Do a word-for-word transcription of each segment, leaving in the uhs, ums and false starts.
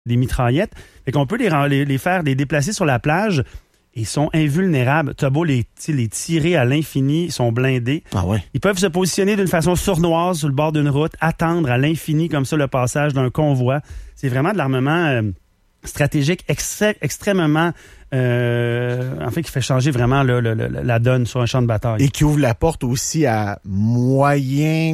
des mitraillettes. Fait qu'on peut les, les, les faire les déplacer sur la plage. Ils sont invulnérables. T'as beau les, les tirer à l'infini, ils sont blindés. Ah ouais. Ils peuvent se positionner d'une façon sournoise sur le bord d'une route, attendre à l'infini comme ça le passage d'un convoi. C'est vraiment de l'armement euh, stratégique extra- extrêmement... Euh, en fait, qui fait changer vraiment le, le, le, la donne sur un champ de bataille. Et qui ouvre la porte aussi à moyen...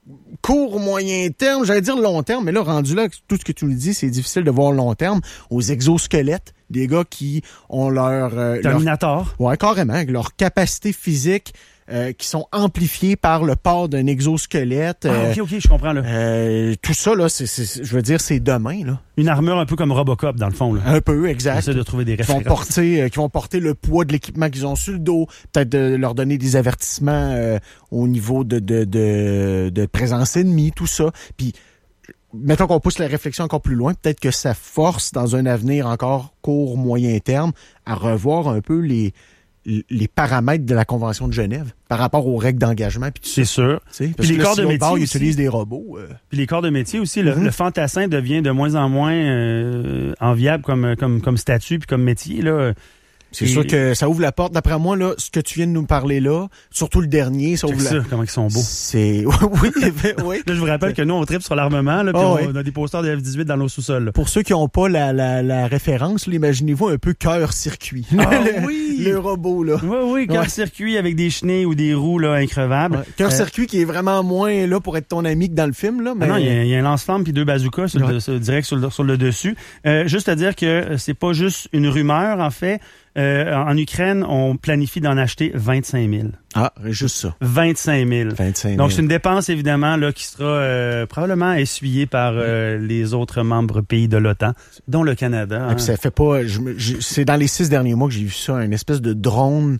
court, moyen terme, j'allais dire long terme, mais là, rendu là, tout ce que tu nous dis, c'est difficile de voir long terme, aux exosquelettes, des gars qui ont leur... Euh, Terminator. Leur, ouais, carrément, leur capacité physique euh, qui sont amplifiées par le port d'un exosquelette. Ah, euh, ok, ok, je comprends, là. Euh, tout ça, là, c'est, c'est, je veux dire, c'est demain, là. Une armure un peu comme Robocop, dans le fond, là. Un peu, exact. J'essaie de trouver des Qui vont, références. porter, euh, qui vont porter le poids de l'équipement qu'ils ont sur le dos, peut-être de leur donner des avertissements euh, au niveau de, de, de, de présence ennemie, tout ça. Puis, mettons qu'on pousse la réflexion encore plus loin, peut-être que ça force, dans un avenir encore court, moyen terme, à revoir un peu les, les paramètres de la Convention de Genève par rapport aux règles d'engagement. Puis c'est sûr. Parce puis les que corps si de métier bord, aussi, ils utilisent des robots. Euh... Puis les corps de métier aussi. Le, mm-hmm. le fantassin devient de moins en moins euh, enviable comme, comme, comme statut puis comme métier, là. C'est Et... sûr que ça ouvre la porte. D'après moi, là, ce que tu viens de nous parler là, surtout le dernier, ça ouvre ça, la... comment ils sont beaux. C'est... oui, oui. Là, je vous rappelle que nous, on tripe sur l'armement, là, puis oh, on, oui. on a des posters de F dix-huit dans nos sous-sols. Là. Pour ceux qui n'ont pas la, la, la référence, là, imaginez-vous un peu cœur-circuit. Ah, le, oui! Le robot, là. Oui, oui, cœur-circuit ouais. avec des chenilles ou des roues là, increvables. Ouais. Cœur-circuit euh... qui est vraiment moins là pour être ton ami que dans le film. Là, mais... ah non, il y, y a un lance-flamme puis deux bazookas sur, ouais. le, sur, direct sur le, sur le dessus. Euh, juste à dire que c'est pas juste une rumeur, en fait. Euh, en Ukraine, on planifie d'en acheter vingt-cinq mille. Ah, juste ça. vingt-cinq mille. vingt-cinq mille. Donc, c'est une dépense, évidemment, là, qui sera euh, probablement essuyée par euh, les autres membres pays de l'OTAN, dont le Canada. Hein. Et puis ça fait pas... Je, je, c'est dans les six derniers mois que j'ai vu ça, une espèce de drone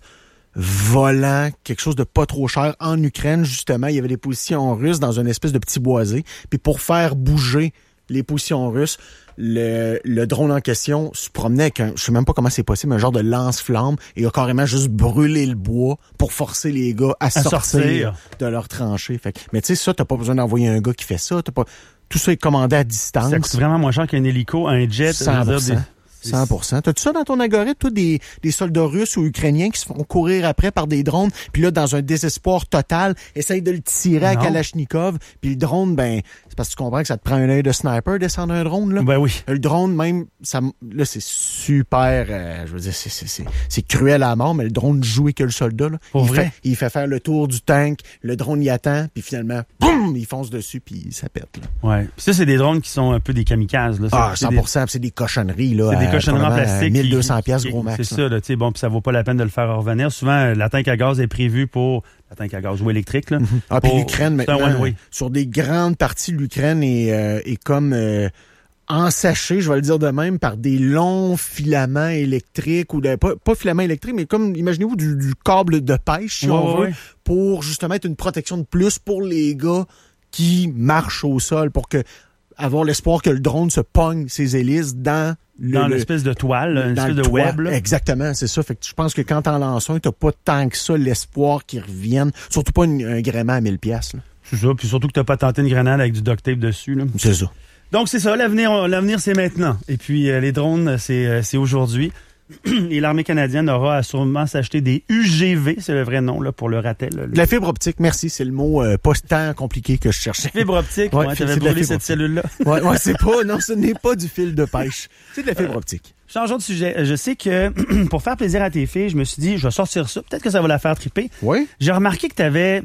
volant, quelque chose de pas trop cher. En Ukraine, justement, il y avait des positions russes dans une espèce de petit boisé. Puis pour faire bouger les positions russes, le, le drone en question se promenait avec un, je sais même pas comment c'est possible, un genre de lance-flamme et a carrément juste brûlé le bois pour forcer les gars à, à sortir, sortir de leur tranchée. Fait que, mais tu sais, ça, t'as pas besoin d'envoyer un gars qui fait ça. T'as pas, tout ça est commandé à distance. Ça coûte vraiment moins cher qu'un hélico, un jet. cent pour cent. cent pour cent. T'as-tu ça dans ton algorithme, toi, des, des soldats russes ou ukrainiens qui se font courir après par des drones, puis là, dans un désespoir total, essayent de le tirer non. à Kalachnikov, puis le drone, ben, c'est parce que tu comprends que ça te prend un œil de sniper, descendre un drone, là. Ben oui. Le drone, même, ça, là, c'est super, euh, je veux dire, c'est, c'est, c'est, c'est cruel à mort, mais le drone joue que le soldat, là. Pour il vrai? Fait, il fait faire le tour du tank, le drone y attend, puis finalement, boum, il fonce dessus, puis ça pète, là. Ouais. Puis ça, c'est des drones qui sont un peu des kamikazes, là. Ah, cent pour cent, c'est des, c'est des cochonneries, là. C'est des cochonneries en plastique. mille deux cents piastres gros max. C'est ça, là, tu sais, bon, puis ça vaut pas la peine de le faire revenir. Souvent, la tank à gaz est prévue pour la tank à gaz ou électrique, là. Mm-hmm. Ah, puis l'Ukraine, maintenant, one way. Sur des grandes parties de l'Ukraine est, euh, est comme euh, ensachée, je vais le dire de même, par des longs filaments électriques, ou de, pas, pas filaments électriques, mais comme, imaginez-vous, du, du câble de pêche, si ouais, on ouais. veut, pour justement être une protection de plus pour les gars qui marchent au sol, pour que avoir l'espoir que le drone se pogne ses hélices dans le, dans l'espèce de toile, une espèce de toit. web. Là. Exactement, c'est ça. Fait que je pense que quand t'en lances un, t'as pas tant que ça l'espoir qu'ils reviennent. Surtout pas une, un gréement à mille piastres. Là. C'est ça. Puis surtout que t'as pas tenté une grenade avec du duct tape dessus. Là. C'est ça. Donc c'est ça, l'avenir, l'avenir c'est maintenant. Et puis euh, les drones, c'est, euh, c'est aujourd'hui. Et l'armée canadienne aura à sûrement s'acheter des U G V, c'est le vrai nom là pour le ratel. Là, le... La fibre optique, merci, c'est le mot euh, pas tant compliqué que je cherchais. Fibre optique, ouais, ouais t'avais brûlé cette cellule-là. Ouais, ouais, c'est pas, non, ce n'est pas du fil de pêche, c'est de la fibre optique. Euh, changeons de sujet. Je sais que pour faire plaisir à tes filles, je me suis dit, je vais sortir ça, peut-être que ça va la faire triper. Oui. J'ai remarqué que t'avais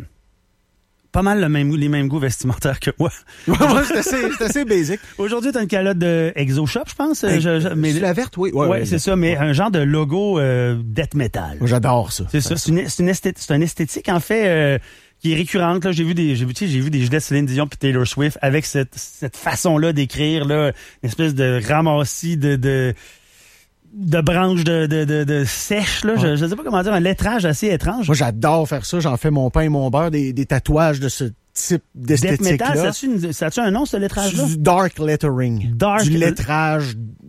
pas mal le même, les mêmes goûts vestimentaires que moi. Ouais, c'est assez, c'est assez basic. Aujourd'hui, t'as une calotte de Exo Shop, je pense. Hey, je, je, mais, c'est la verte, oui. Ouais, ouais, ouais c'est ça, mais un genre de logo euh, death metal. J'adore ça. C'est ça. C'est une, c'est une esthétique, c'est une esthétique, en fait, euh, qui est récurrente. Là, j'ai vu des, j'ai vu, tu sais, j'ai vu des gilets de Céline Dion puis Taylor Swift avec cette, cette façon-là d'écrire, là, une espèce de ramassis de, de, de branches de, de, de, de sèche, là. Ouais. Je, je sais pas comment dire, un lettrage assez étrange. Moi, j'adore faire ça. J'en fais mon pain et mon beurre, des, des tatouages de ce type d'esthétique-là. Death metal, ça a-tu, une, ça a-tu un nom, ce lettrage-là? Du dark lettering. Dark. Du lettrage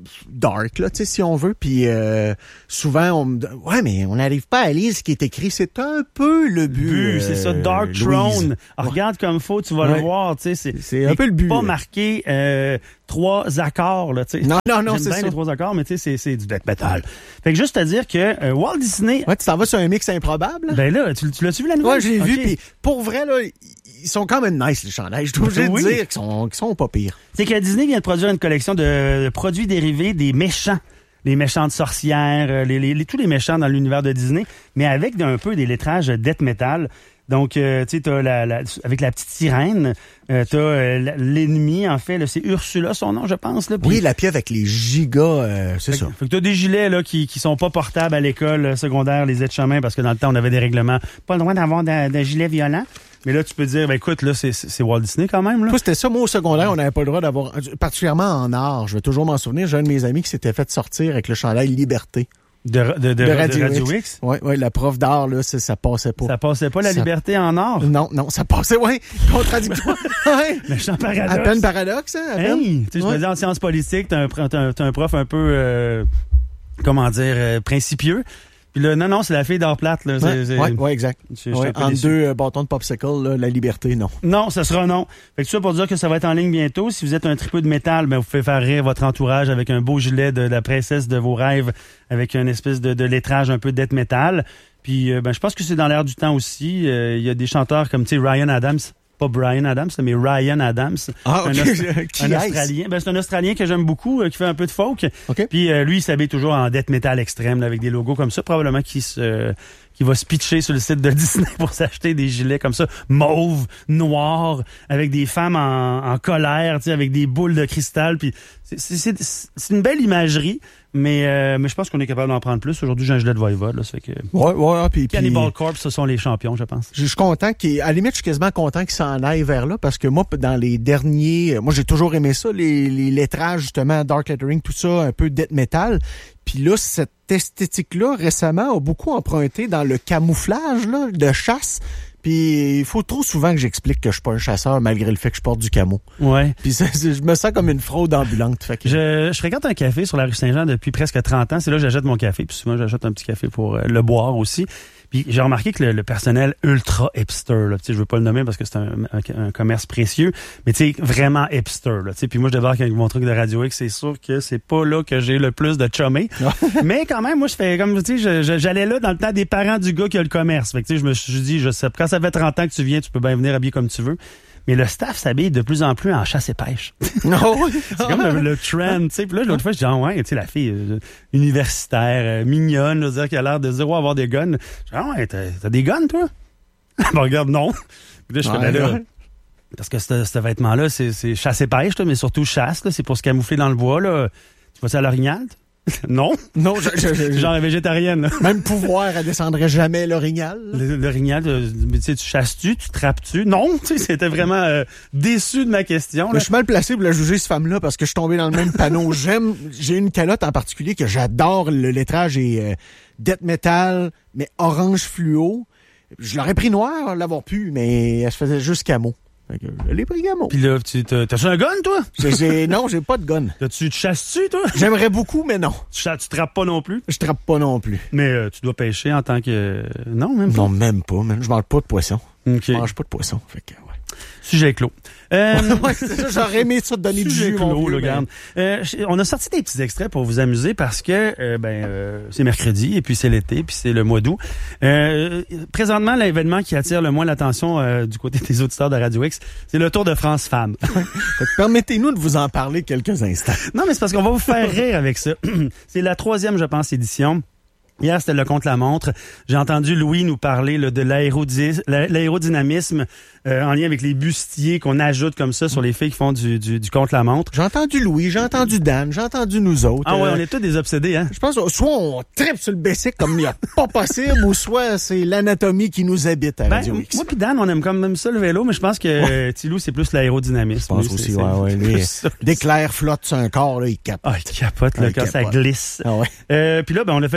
dark, là, tu sais, si on veut. Puis euh, souvent, on me dit, ouais, mais on n'arrive pas à lire ce qui est écrit. C'est un peu le but. but c'est ça, Dark Louise. Throne. Alors, Ouais. Regarde comme faut, tu vas Ouais. le voir, tu sais. C'est, C'est un peu le but, pas là. marqué euh, trois accords, là, tu sais. Non, non, non, J'aime c'est bien ça. les trois accords, mais tu sais, c'est, c'est du death metal. Fait que juste à dire que euh, Walt Disney, Ouais, tu t'en vas sur un mix improbable? Là? ben là, tu, tu l'as-tu vu la nouvelle? Ouais, j'ai vu. Ok. Puis pour vrai, là, ils sont quand même nice, les chandails. Je dois obligé Oui. de dire qu'ils sont, qu'ils sont pas pires. C'est que Disney vient de produire une collection de, de produits dérivés des méchants. Les méchantes sorcières, euh, les, les, les- tous les méchants dans l'univers de Disney, mais avec un peu des lettrages death metal. Donc, euh, tu sais, t'as la, la, avec la petite sirène, euh, t'as euh, l'ennemi, en fait, là, c'est Ursula, son nom, je pense. Là, puis- Oui, la pieuvre avec les gigas, euh, c'est Fait, ça. que- fait que t'as des gilets là, qui, qui sont pas portables à l'école euh, secondaire, les aides-chemins, parce que dans le temps, on avait des règlements. Pas le droit d'avoir de, de gilets violents. Mais là, tu peux dire, ben écoute, là, c'est, c'est Walt Disney quand même. Là. Toi, c'était ça. Moi, au secondaire, on n'avait pas le droit d'avoir, particulièrement en art, je vais toujours m'en souvenir, j'ai un de mes amis qui s'était fait sortir avec le chandail Liberté. De, de, de, De de Radio, Radio X. X. Oui, oui, la prof d'art, là, ça, ça passait pas. Ça passait pas la Ça- liberté en or. Non, non, ça passait, ouais, contradictoire. Ouais. Méchant paradoxe. À peine paradoxe, hein, à peine. Hey, tu sais, je Ouais. me dis en sciences politiques, t'as un, pro- t'as un, t'as un prof un peu, euh, comment dire, euh, principieux. Puis là, non, non, c'est la fille d'art plate. Là. C'est- Ouais, c'est- ouais, ouais, exact. je- je suis Ouais, un peu entre déçu. deux euh, bâtons de popsicle, là, la liberté, non. Non, ça sera non. Fait que ça pour dire que ça va être en ligne bientôt. Si vous êtes un tripeux de métal, ben vous pouvez faire rire votre entourage avec un beau gilet de, la princesse de vos rêves, avec une espèce de, de lettrage un peu death metal. Puis euh, ben je pense que c'est dans l'air du temps aussi. Euh, Il y a des chanteurs comme tu sais Ryan Adams. Pas Brian Adams, mais Ryan Adams. Ah, Un, ok. Austra- Qui un est-ce? Australien. Ben, c'est un Australien que j'aime beaucoup, euh, qui fait un peu de folk. OK. Puis euh, lui, il s'habille toujours en death metal extrême, là, avec des logos comme ça. Probablement qu'il se, qu'il va se pitcher sur le site de Disney pour s'acheter des gilets comme ça, mauve, noir, avec des femmes en, en colère, tu sais, avec des boules de cristal. Puis c'est, c'est, c'est, c'est une belle imagerie, mais, euh, mais je pense qu'on est capable d'en prendre plus. Aujourd'hui, j'ai un gilet de Voivode, là, ça fait que... Ouais, ouais, puis, puis Cannibal Corpse, ce sont les champions, je pense. je suis content qu'il, à la limite, je suis quasiment content qu'il s'en aille vers là parce que moi, dans les derniers, moi, j'ai toujours aimé ça, les, les lettrages, justement, dark lettering, tout ça, un peu death metal. Puis là, cette esthétique-là, récemment, a beaucoup emprunté dans le camouflage, là, de chasse. Puis il faut trop souvent que j'explique que je suis pas un chasseur malgré le fait que je porte du camo. Ouais. Puis ça, c'est- je me sens comme une fraude ambulante. Fait que... Je, je fréquente un café sur la rue Saint-Jean depuis presque trente ans. C'est là que j'achète mon café. Puis souvent, j'achète un petit café pour euh, le boire aussi. Puis j'ai remarqué que le, le personnel ultra hipster, là, tu sais, je veux pas le nommer parce que c'est un, un, un commerce précieux, mais tu sais, vraiment hipster. Là, tu sais, puis moi, je débarque avec mon truc de Radio X, c'est sûr que c'est pas là que j'ai le plus de chummés. Mais quand même, moi, je fais comme, tu sais, je- je- j'allais là dans le temps des parents du gars qui a le commerce. Fait que tu sais, je me suis dit, je sais, quand ça fait trente ans que tu viens, tu peux bien venir habiller comme tu veux. Mais le staff s'habille de plus en plus en chasse et pêche. Non. C'est comme le, le trend, tu sais. Puis là, l'autre fois, je dis, ah ouais, tu sais, la fille euh, universitaire, euh, mignonne, je veux dire, qui a l'air de zéro avoir des guns. Je dis, ah ouais, t'as, t'as des guns, toi? Ben, regarde, non. Puis là, je fais, Ouais, ben là, ouais. parce que ce, ce vêtement-là, c'est, c'est chasse et pêche, là, mais surtout chasse, là, c'est pour se camoufler dans le bois, là. Tu vas-tu à l'orignal? Non. Non, je, je, je- Genre végétarienne, là. même pouvoir, elle descendrait jamais l'orignal. là. Le, l'orignal, euh, mais tu sais, tu chasses-tu, tu trappes-tu? Non, tu sais, c'était vraiment euh, déçu de ma question, Mais là. je suis mal placé pour la juger, cette femme-là, parce que je suis tombé dans le même panneau. J'aime, j'ai une calotte en particulier que j'adore. Le lettrage est euh, death metal, mais orange fluo. Je l'aurais pris noir, l'avoir pu, mais elle se faisait juste camo. Fait que je l'ai pris camo. Puis là, tu, t'as, t'as-tu un gun, toi? J'ai- j'ai- non, j'ai pas de gun. T'as-tu, tu chasses-tu, toi? J'aimerais beaucoup, mais non. Tu, cha- tu trappes pas non plus? Je trappe pas non plus. Mais euh, tu dois pêcher en tant que... Non, même pas. Non, même pas, man. Je mange pas de poisson. OK. Je mange pas de poisson. Fait que, ouais. Sujet clos. Euh, Ouais, c'est ça, j'aurais aimé ça te donner du Sujet jus, mon clos, vieux, là, mais- regarde. Euh, je- on a sorti des petits extraits pour vous amuser parce que euh, ben euh, c'est mercredi et puis c'est l'été puis c'est le mois d'août. Euh, présentement, l'événement qui attire le moins l'attention euh, du côté des auditeurs de Radio X, c'est le Tour de France Femmes. Fait que permettez-nous de vous en parler quelques instants. Non, mais c'est parce qu'on va vous faire rire avec ça. C'est la troisième, je pense, édition. Hier, c'était le contre-la-montre. J'ai entendu Louis nous parler là, de l'aérodis- l'a- l'aérodynamisme euh, en lien avec les bustiers qu'on ajoute comme ça sur les filles qui font du, du, du contre-la-montre. J'ai entendu Louis, j'ai entendu Dan, j'ai entendu nous autres. Ah ouais, Euh, on est tous des obsédés, hein? Je pense que soit on tripe sur le basic comme il n'y a pas possible, ou soit c'est l'anatomie qui nous habite à Ben, Radio X. moi puis Dan, on aime quand même ça le vélo, mais je pense que euh, Tilou, c'est plus l'aérodynamisme. Je pense Lui, aussi, c'est- ouais, c'est ouais. plus Lui, ça. dès que l'air flotte sur un corps, là, il capote. Ah, il capote, là, Ah, il quand ça capote. glisse. Ah ouais. Euh, puis là, ben, on a fait le tour de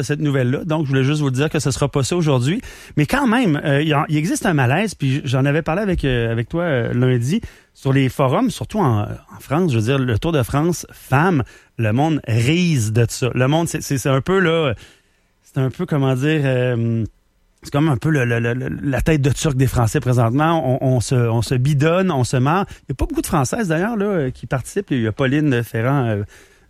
cette nouvelle-là. Donc, je voulais juste vous dire que ce sera pas ça aujourd'hui. Mais quand même, euh, il, il existe un malaise, puis j'en avais parlé avec, euh, avec toi euh, lundi, sur les forums, surtout en, en France. Je veux dire, le Tour de France, femmes, le monde rise de ça. Le monde, c'est, c'est, c'est un peu, là, c'est un peu, comment dire... Euh, C'est comme un peu le, le, le, la tête de turc des Français présentement. On, on, se, on se bidonne, on se marre. Il n'y a pas beaucoup de Françaises d'ailleurs là qui participent. Il y a Pauline Ferrand euh,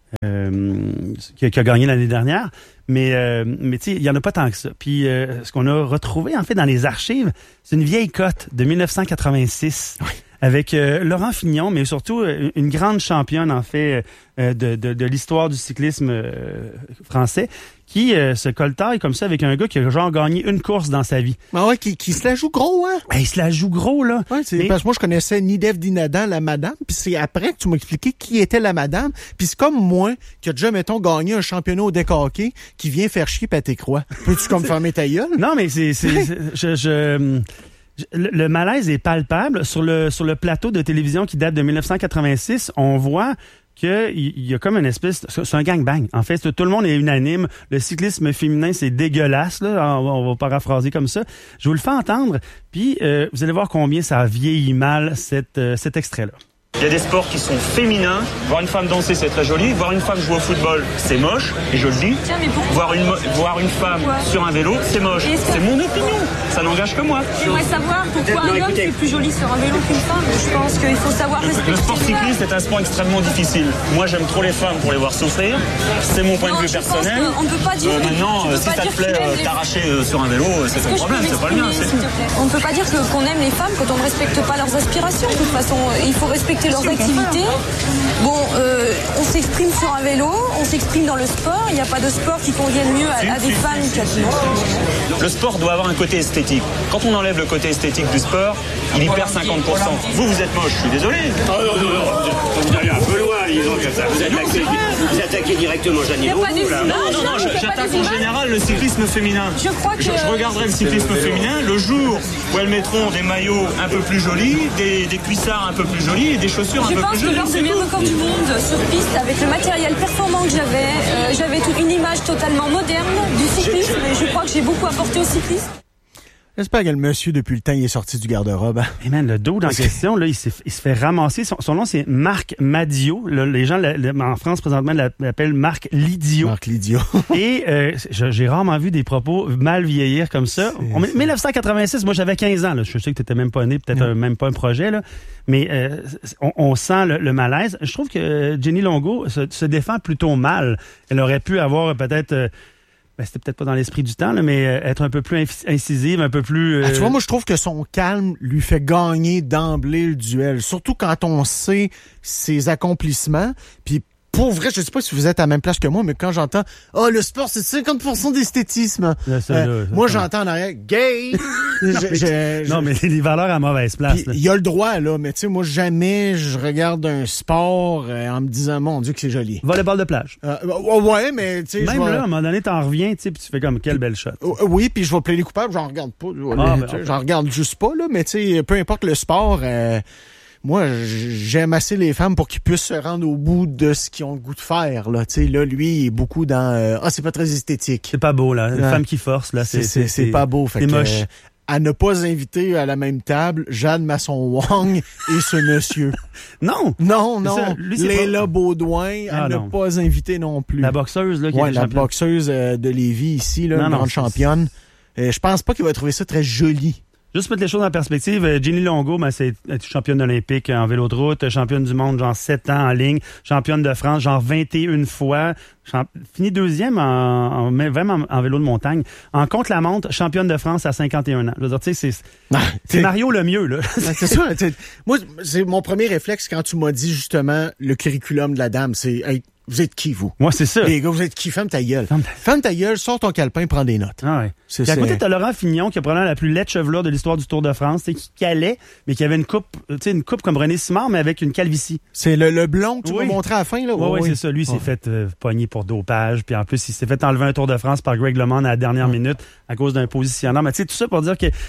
euh, qui, a, qui a gagné l'année dernière. Mais, euh, mais tu sais, il n'y en a pas tant que ça. Puis euh, ce qu'on a retrouvé en fait dans les archives, c'est une vieille cote de dix-neuf cent quatre-vingt-six. Oui. Avec euh, Laurent Fignon, mais surtout euh, une grande championne en fait euh, de, de, de l'histoire du cyclisme euh, français, qui euh, se coltaille comme ça avec un gars qui a genre gagné une course dans sa vie. Ah ouais, qui, qui se la joue gros, hein? Ben, il se la joue gros, là. Ouais, c'est mais... parce que moi, je connaissais Nidef Dinadan, la madame, puis c'est après que tu m'as expliqué qui était la madame, puis c'est comme moi, qui a déjà, mettons, gagné un championnat au deck hockey, qui vient faire chier Paté Croix. Peux-tu comme fermer ta gueule? Non, mais c'est... c'est, c'est je... je... Le, le malaise est palpable. Sur le, sur le plateau de télévision qui date de dix-neuf cent quatre-vingt-six, on voit qu'il y a comme une espèce... C'est un gangbang. En fait, tout le monde est unanime. Le cyclisme féminin, c'est dégueulasse. Là. On, va, on va paraphraser comme ça. Je vous le fais entendre, puis euh, vous allez voir combien ça vieillit mal, cette, euh, cet extrait-là. Il y a des sports qui sont féminins. Voir une femme danser, c'est très joli. Voir une femme jouer au football, c'est moche. Et je le dis. Tiens, mais pourquoi voir une, voir une femme pourquoi sur un vélo, c'est moche. C'est mon opinion. Ça n'engage que moi. J'aimerais savoir pourquoi non, un homme écoutez. est plus joli sur un vélo qu'une femme. Je pense qu'il faut savoir respecter. Le sport cycliste est un sport extrêmement difficile. Moi, j'aime trop les femmes pour les voir souffrir. C'est mon point non, de vue personnel. On ne peut pas dire. Euh, maintenant, peux si pas ça dire te plaît euh, t'arracher euh, sur un vélo, c'est ton problème, c'est pas le mien. On ne peut pas dire que, qu'on aime les femmes quand on ne respecte pas leurs aspirations. De toute façon, il faut respecter leurs activités. Bon, euh, on s'exprime sur un vélo, on s'exprime dans le sport. Il n'y a pas de sport qui convienne mieux à, à des femmes qu'à d'autres. Le sport doit avoir un côté esthétique. Quand on enlève le côté esthétique du sport, il y perd cinquante pour cent. Vous, vous êtes moche, je suis désolé. Oh non, non, non, vous allez un peu loin, disons comme ça. Vous attaquez, vous attaquez directement Jeannie Longo, là. Non, non, non, j'attaque en général le cyclisme féminin. Je crois que... Je, je regarderai le cyclisme féminin le jour où elles mettront des maillots un peu plus jolis, des, des cuissards un peu plus jolis et des chaussures un peu plus jolies. Je pense que lors de mes records du monde sur piste, avec le matériel performant que j'avais, euh, j'avais toute une image totalement moderne du cyclisme et je crois que j'ai beaucoup apporté au cyclisme. J'espère que le monsieur, depuis le temps, il est sorti du garde-robe. Hein? Et man, le dos dans question, là, il, il se fait ramasser. Son, son nom, c'est Marc Madio. Là, les gens la, la, en France, présentement, l'appellent Marc Lidio. Marc Lidio. Et euh, j'ai rarement vu des propos mal vieillir comme ça. En dix-neuf cent quatre-vingt-six, moi, j'avais quinze ans. Là. Je sais que tu n'étais même pas né, peut-être euh, même pas un projet. Là. Mais euh, on, on sent le, le malaise. Je trouve que Jenny Longo se, se défend plutôt mal. Elle aurait pu avoir peut-être... Euh, Ben, c'était peut-être pas dans l'esprit du temps, là, mais euh, être un peu plus incisive, un peu plus... Euh... Ah, tu vois, moi, je trouve que son calme lui fait gagner d'emblée le duel. Surtout quand on sait ses accomplissements. Puis pour vrai, je sais pas si vous êtes à la même place que moi, mais quand j'entends « Ah, oh, le sport, c'est cinquante pour cent d'esthétisme. » euh, Moi, j'entends en arrière « Gay! » Non, mais, non, mais les valeurs à mauvaise place. Il y a le droit, là, mais tu sais, moi, jamais je regarde un sport euh, en me disant « Mon Dieu, que c'est joli. » Volleyball de plage. Euh, ouais, mais tu sais... Même vais... là, à un moment donné, t'en reviens, tu sais, puis tu fais comme « Quelle belle shot. » Oui, puis je vais plaider coupable, j'en regarde pas. Ah, ben, okay. J'en regarde juste pas, là, mais tu sais, peu importe le sport... Euh, moi, j'aime assez les femmes pour qu'ils puissent se rendre au bout de ce qu'ils ont le goût de faire. Là, tu sais, là, lui, il est beaucoup dans euh, ah, c'est pas très esthétique. C'est pas beau là, une ouais. femme qui force là, c'est c'est, c'est, c'est pas beau. Fait c'est que, moche. Euh, à ne pas inviter à la même table Jeanne Masson-Wong et ce monsieur. Non, non, non. Ça, lui, Léla pas... Baudouin, à ah, ne non. pas inviter non plus. La boxeuse là, qui ouais, est la championne. boxeuse euh, de Lévis ici, là, non, une non, grande championne. Euh, je pense pas qu'il va trouver ça très joli. Juste mettre les choses en perspective, Jenny Longo, ben, c'est championne olympique en vélo de route, championne du monde, genre sept ans en ligne, championne de France, genre vingt et une fois, champ... fini deuxième en, en, même en, en vélo de montagne. En contre-la-montre, championne de France à cinquante et un ans. Je veux dire, tu sais, c'est, ah, c'est Mario le mieux, là. C'est ça. Moi, c'est mon premier réflexe quand tu m'as dit justement le curriculum de la dame, c'est hey, vous êtes qui, vous? Moi, c'est ça. Les gars, vous êtes qui? Ferme ta gueule. Ferme ta, Ferme ta gueule, sors ton calepin, prends des notes. Ah ouais. C'est Puis à côté, t'as Laurent Fignon, qui a probablement la plus laide chevelure de l'histoire du Tour de France, qui calait, mais qui avait une coupe, tu sais, une coupe comme René Simard, mais avec une calvitie. C'est le, le blond que tu oui. m'as montré à la fin, là? Oui, oui, oui, c'est ça. Lui, il ouais. s'est fait euh, pogner pour dopage, puis en plus, il s'est fait enlever un Tour de France par Greg LeMond à la dernière ouais. minute à cause d'un positionnement. Mais tu sais, tout ça pour dire que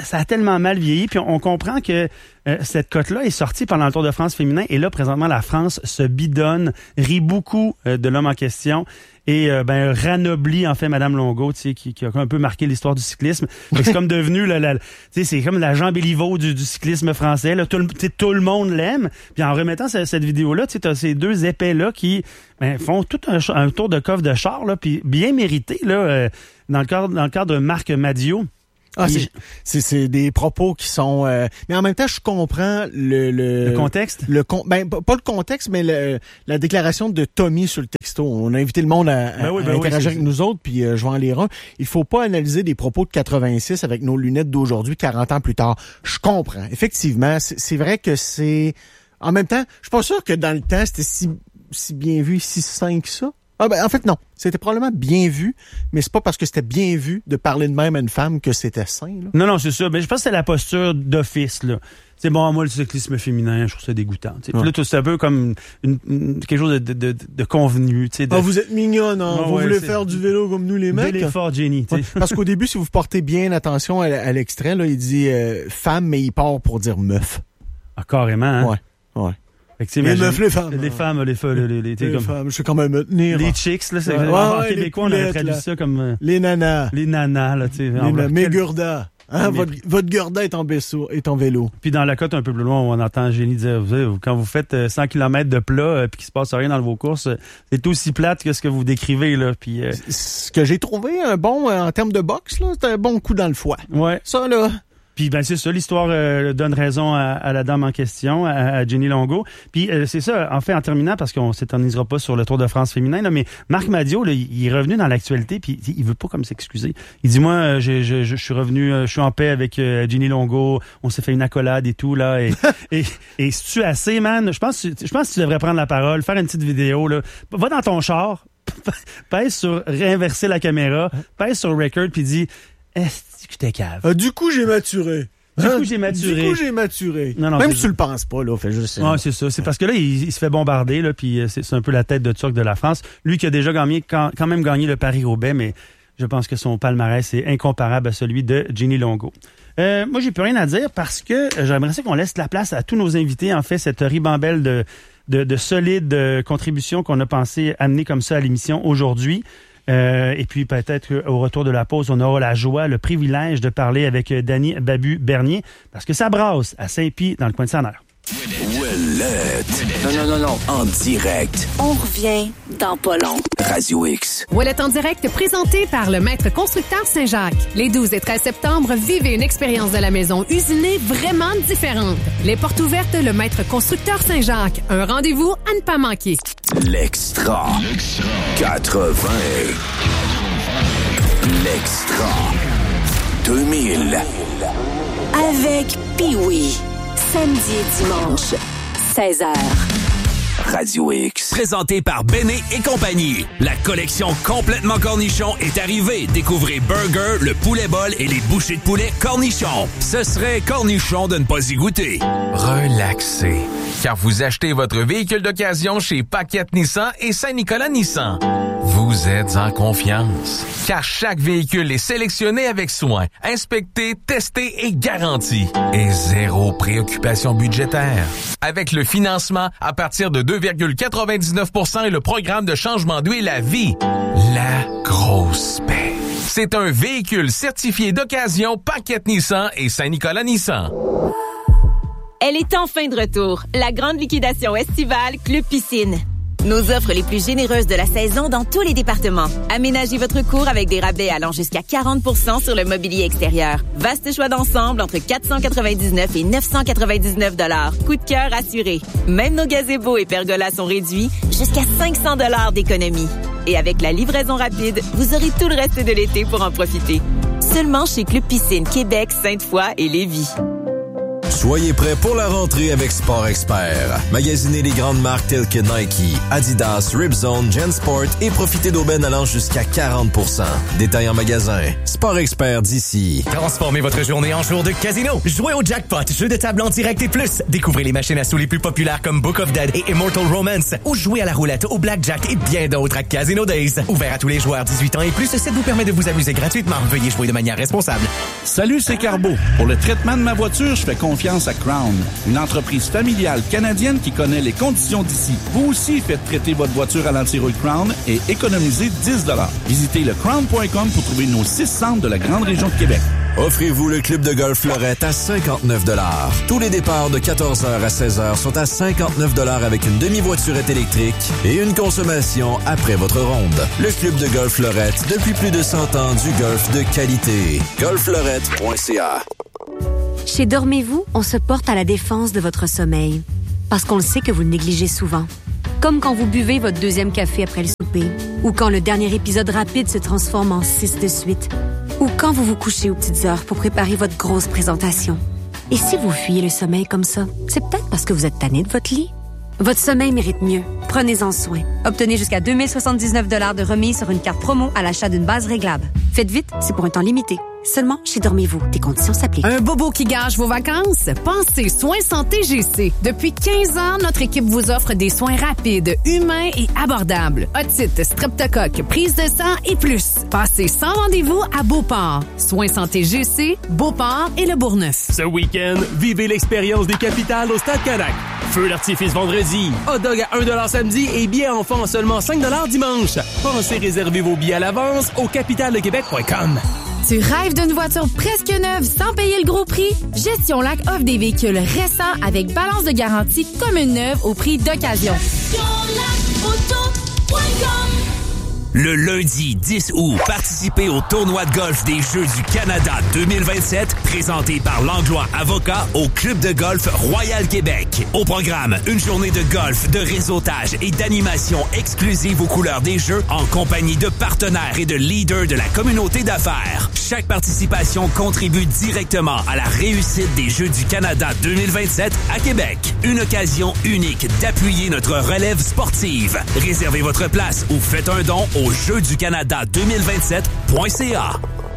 ça a tellement mal vieilli. Puis on comprend que euh, cette cote-là est sortie pendant le Tour de France féminin. Et là, présentement, la France se bidonne, rit beaucoup euh, de l'homme en question. Et euh, ben ranoblit en fait Madame Longo, tu sais, qui, qui a un peu marqué l'histoire du cyclisme. C'est comme devenu la, la tu sais, c'est comme la Jean Béliveau du, du cyclisme français. Là, tout le, tout le monde l'aime. Puis en remettant cette, cette vidéo-là, tu sais, t'as ces deux épais là qui ben, font tout un, un tour de coffre de char là, puis bien mérité là, euh, dans le cadre dans le cadre de Marc Madiot. Ah, c'est, c'est, c'est des propos qui sont... Euh, mais en même temps, je comprends le... Le, le contexte? Le con, ben, pas le contexte, mais le, la déclaration de Tommy sur le texto. On a invité le monde à, à, ben oui, ben à interagir oui, avec nous autres, puis euh, je vais en lire un. Il faut pas analyser des propos de quatre-vingt-six avec nos lunettes d'aujourd'hui, quarante ans plus tard. Je comprends. Effectivement, c'est, c'est vrai que c'est... En même temps, je suis pas sûr que dans le temps, c'était si, si bien vu, si sain que ça. Ah ben, en fait, non. C'était probablement bien vu, mais c'est pas parce que c'était bien vu de parler de même à une femme que c'était sain. Là. Non, non, c'est ça. Mais je pense que c'est la posture d'office, là. C'est bon, moi, le cyclisme féminin, je trouve ça dégoûtant. Ouais. Puis là, tout, c'est un peu comme une, une, quelque chose de, de, de, de convenu. De... Ah, vous êtes mignonne, hein? Ah, vous ouais, voulez c'est... faire du vélo comme nous, les mecs? Bel effort, Jenny. Ouais, parce qu'au début, si vous portez bien attention à, à l'extrait, là, il dit euh, femme, mais il part pour dire meuf. Ah, carrément, hein? Ouais, ouais. Les meufs, les femmes. Les femmes, les femmes, les, les, les, les comme, femmes, je sais quand même me tenir. Les chicks, là, c'est ouais, en ouais, québécois, on aurait traduit ça comme... Euh, les nanas. Les nanas, là, tu sais. Les nanas, mes gurdas. Hein, mais... votre, votre gurda est en, baisseau, est en vélo. Puis dans la côte un peu plus loin, on entend Génie dire, vous savez, quand vous faites cent kilomètres de plat euh, puis qu'il se passe rien dans vos courses, c'est aussi plate que ce que vous décrivez, là. Puis, euh... ce que j'ai trouvé un bon, euh, en termes de boxe, là, c'est un bon coup dans le foie. Ouais. Ça, là... Puis ben c'est ça, l'histoire euh, donne raison à, à la dame en question, à, à Jenny Longo. Puis euh, c'est ça, en fait, en terminant, parce qu'on s'éternisera pas sur le Tour de France féminin, là, mais Marc Madiot, là, il est revenu dans l'actualité, puis il, il veut pas comme s'excuser. Il dit, moi, euh, je, je, je suis revenu, euh, je suis en paix avec euh, Jenny Longo, on s'est fait une accolade et tout, là, et, et, et si tu es assez, man, je pense, je pense que tu devrais prendre la parole, faire une petite vidéo, là. Va dans ton char, pèse sur réinverser la caméra, pèse sur record, puis dis, est-ce que t'es cave? Euh, du coup, j'ai maturé. Du coup, j'ai maturé. Du coup, j'ai maturé. Non, non, même si tu le penses pas, là, fait juste... Ouais, c'est ça. C'est parce que là, il, il se fait bombarder, là, puis c'est, c'est un peu la tête de turc de la France. Lui qui a déjà gagné, quand, quand même gagné le Paris-Roubaix, mais je pense que son palmarès est incomparable à celui de Jenny Longo. Euh, moi, j'ai plus rien à dire parce que j'aimerais ça qu'on laisse la place à tous nos invités. En fait, cette ribambelle de, de, de solides contributions qu'on a pensé amener comme ça à l'émission aujourd'hui. Euh, et puis peut-être qu'au retour de la pause, on aura la joie, le privilège de parler avec Dany Babu-Bernier parce que ça brasse à Saint-Pie dans le coin de Saint-Nazaire. Ouellette. Non, non, non, non. En direct. On revient dans pas long. Radio X. Ouellette en direct, présenté par le Maître Constructeur Saint-Jacques. Les douze et treize septembre, vivez une expérience de la maison usinée vraiment différente. Les portes ouvertes, le Maître Constructeur Saint-Jacques. Un rendez-vous à ne pas manquer. L'extra. L'extra. quatre-vingts. L'extra. deux mille. Avec Pee-Wee. Samedi et dimanche, seize heures. Radio X. Présenté par Béné et compagnie. La collection complètement cornichon est arrivée. Découvrez Burger, le poulet bol et les bouchées de poulet cornichon. Ce serait cornichon de ne pas y goûter. Relaxez. Car vous achetez votre véhicule d'occasion chez Paquette Nissan et Saint-Nicolas Nissan. Vous êtes en confiance. Car chaque véhicule est sélectionné avec soin, inspecté, testé et garanti. Et zéro préoccupation budgétaire. Avec le financement à partir de deux virgule quatre-vingt-dix-neuf pour cent et le programme de changement d'huile à vie. La grosse paix. C'est un véhicule certifié d'occasion Paquette Nissan et Saint-Nicolas Nissan. Elle est enfin de retour. La grande liquidation estivale Club Piscine. Nos offres les plus généreuses de la saison dans tous les départements. Aménagez votre cour avec des rabais allant jusqu'à quarante pour cent sur le mobilier extérieur. Vaste choix d'ensemble entre quatre cent quatre-vingt-dix-neuf et neuf cent quatre-vingt-dix-neuf dollars. Coup de cœur assuré. Même nos gazebos et pergolas sont réduits jusqu'à cinq cents dollars d'économie. Et avec la livraison rapide, vous aurez tout le reste de l'été pour en profiter. Seulement chez Club Piscine Québec, Sainte-Foy et Lévis. Soyez prêts pour la rentrée avec Sport Expert. Magasinez les grandes marques telles que Nike, Adidas, Ripzone, JanSport et profitez d'aubaines allant jusqu'à quarante pour cent. Détail en magasin. Sport Expert d'ici. Transformez votre journée en jour de casino. Jouez au jackpot, jeu de table en direct et plus. Découvrez les machines à sous les plus populaires comme Book of Dead et Immortal Romance. Ou jouez à la roulette, au blackjack et bien d'autres à Casino Days. Ouvert à tous les joueurs dix-huit ans et plus, cette vous permet de vous amuser gratuitement. Veuillez jouer de manière responsable. Salut, c'est Carbo. Pour le traitement de ma voiture, je fais confiance à Crown, une entreprise familiale canadienne qui connaît les conditions d'ici. Vous aussi faites traiter votre voiture à l'antirouille Crown et économisez dix dollars. Visitez le crown point com pour trouver nos six centres de la grande région de Québec. Offrez-vous le club de golf Fleurette à cinquante-neuf dollars. Tous les départs de quatorze heures à seize heures sont à cinquante-neuf dollars avec une demi-voiturette électrique et une consommation après votre ronde. Le club de golf Fleurette, depuis plus de cent ans, du golf de qualité. golf fleurette point c a. Chez Dormez-vous, on se porte à la défense de votre sommeil. Parce qu'on le sait que vous le négligez souvent. Comme quand vous buvez votre deuxième café après le souper. Ou quand le dernier épisode rapide se transforme en six de suite. Ou quand vous vous couchez aux petites heures pour préparer votre grosse présentation. Et si vous fuyez le sommeil comme ça, c'est peut-être parce que vous êtes tanné de votre lit. Votre sommeil mérite mieux. Prenez-en soin. Obtenez jusqu'à deux mille soixante-dix-neuf dollars de remise sur une carte promo à l'achat d'une base réglable. Faites vite, c'est pour un temps limité. Seulement chez Dormez-vous. Des conditions s'appliquent. Un bobo qui gâche vos vacances? Pensez Soins Santé G C. Depuis quinze ans, notre équipe vous offre des soins rapides, humains et abordables. Otite, streptocoque, prise de sang et plus. Passez sans rendez-vous à Beauport. Soins Santé G C, Beauport et Le Bourgneuf. Ce week-end, vivez l'expérience des capitales au Stade Canac. Feu d'artifice vendredi, hot dog à un dollar samedi et billets enfants à seulement cinq dollars dimanche. Pensez réserver vos billets à l'avance au capitale de québec point com. Tu rêves d'une voiture presque neuve sans payer le gros prix? Gestion Lac offre des véhicules récents avec balance de garantie comme une neuve au prix d'occasion. gestion lac auto point com. Le lundi dix août, participez au tournoi de golf des Jeux du Canada deux mille vingt-sept, présenté par Langlois Avocat au Club de golf Royal Québec. Au programme, une journée de golf, de réseautage et d'animation exclusive aux couleurs des Jeux en compagnie de partenaires et de leaders de la communauté d'affaires. Chaque participation contribue directement à la réussite des Jeux du Canada deux mille vingt-sept à Québec. Une occasion unique d'appuyer notre relève sportive. Réservez votre place ou faites un don au Jeux du Canada deux mille vingt-sept point c a.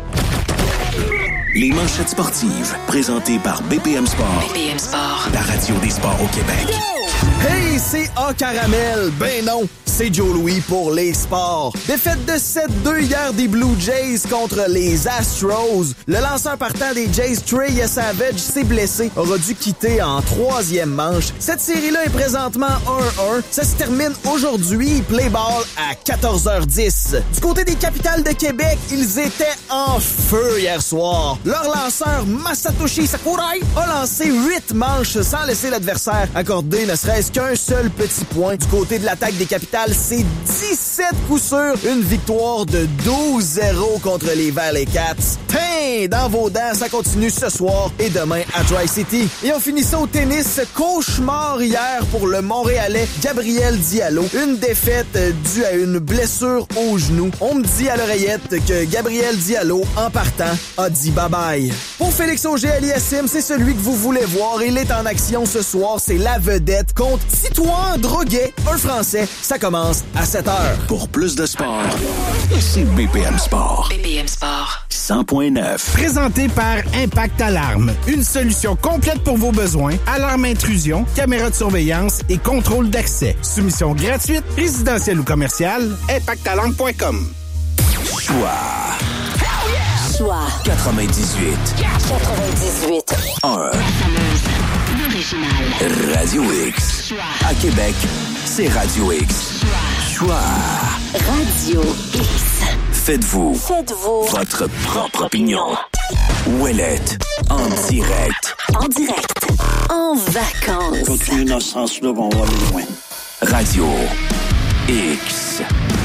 Les manchettes sportives, présentées par B P M Sport. B P M Sport. La radio des sports au Québec. Hey, c'est A Caramel. Ben non, c'est Joe Louis pour les sports. Défaite de sept deux hier des Blue Jays contre les Astros. Le lanceur partant des Jays, Trey Savage, s'est blessé, aura dû quitter en troisième manche. Cette série-là est présentement un un. Ça se termine aujourd'hui, play ball à quatorze heures dix. Du côté des Capitales de Québec, ils étaient en feu hier soir. Leur lanceur, Masatoshi Sakurai, a lancé huit manches sans laisser l'adversaire accorder ne serait-ce qu'un seul petit point. Du côté de l'attaque des Capitales, c'est dix-sept coups sûrs. Une victoire de douze zéro contre les Valley Cats. Tain, dans vos dents, ça continue ce soir et demain à Tri-City. Et on finit ça au tennis. Cauchemar hier pour le Montréalais Gabriel Diallo. Une défaite due à une blessure au genou. On me dit à l'oreillette que Gabriel Diallo, en partant, a dit bye-bye. Pour Félix Auger-Aliassime, c'est celui que vous voulez voir. Il est en action ce soir. C'est la vedette contre Titouan Droguet, un Français. Ça commence à sept heures. Pour plus de sport, c'est B P M Sport. B P M Sport. cent point neuf. Présenté par Impact Alarme. Une solution complète pour vos besoins. Alarme intrusion, caméra de surveillance et contrôle d'accès. Soumission gratuite, résidentielle ou commerciale. impact alarme point com. Choix. Choix. quatre-vingt-dix-huit. quatre-vingt-dix-huit. un. L'original. Radio X. À Québec, c'est Radio X. Choix. Radio X. Faites-vous. Faites-vous. Votre propre opinion. Ouellette. En direct. En direct. En vacances. Continue dans ce sens-là, on va aller loin. Radio X.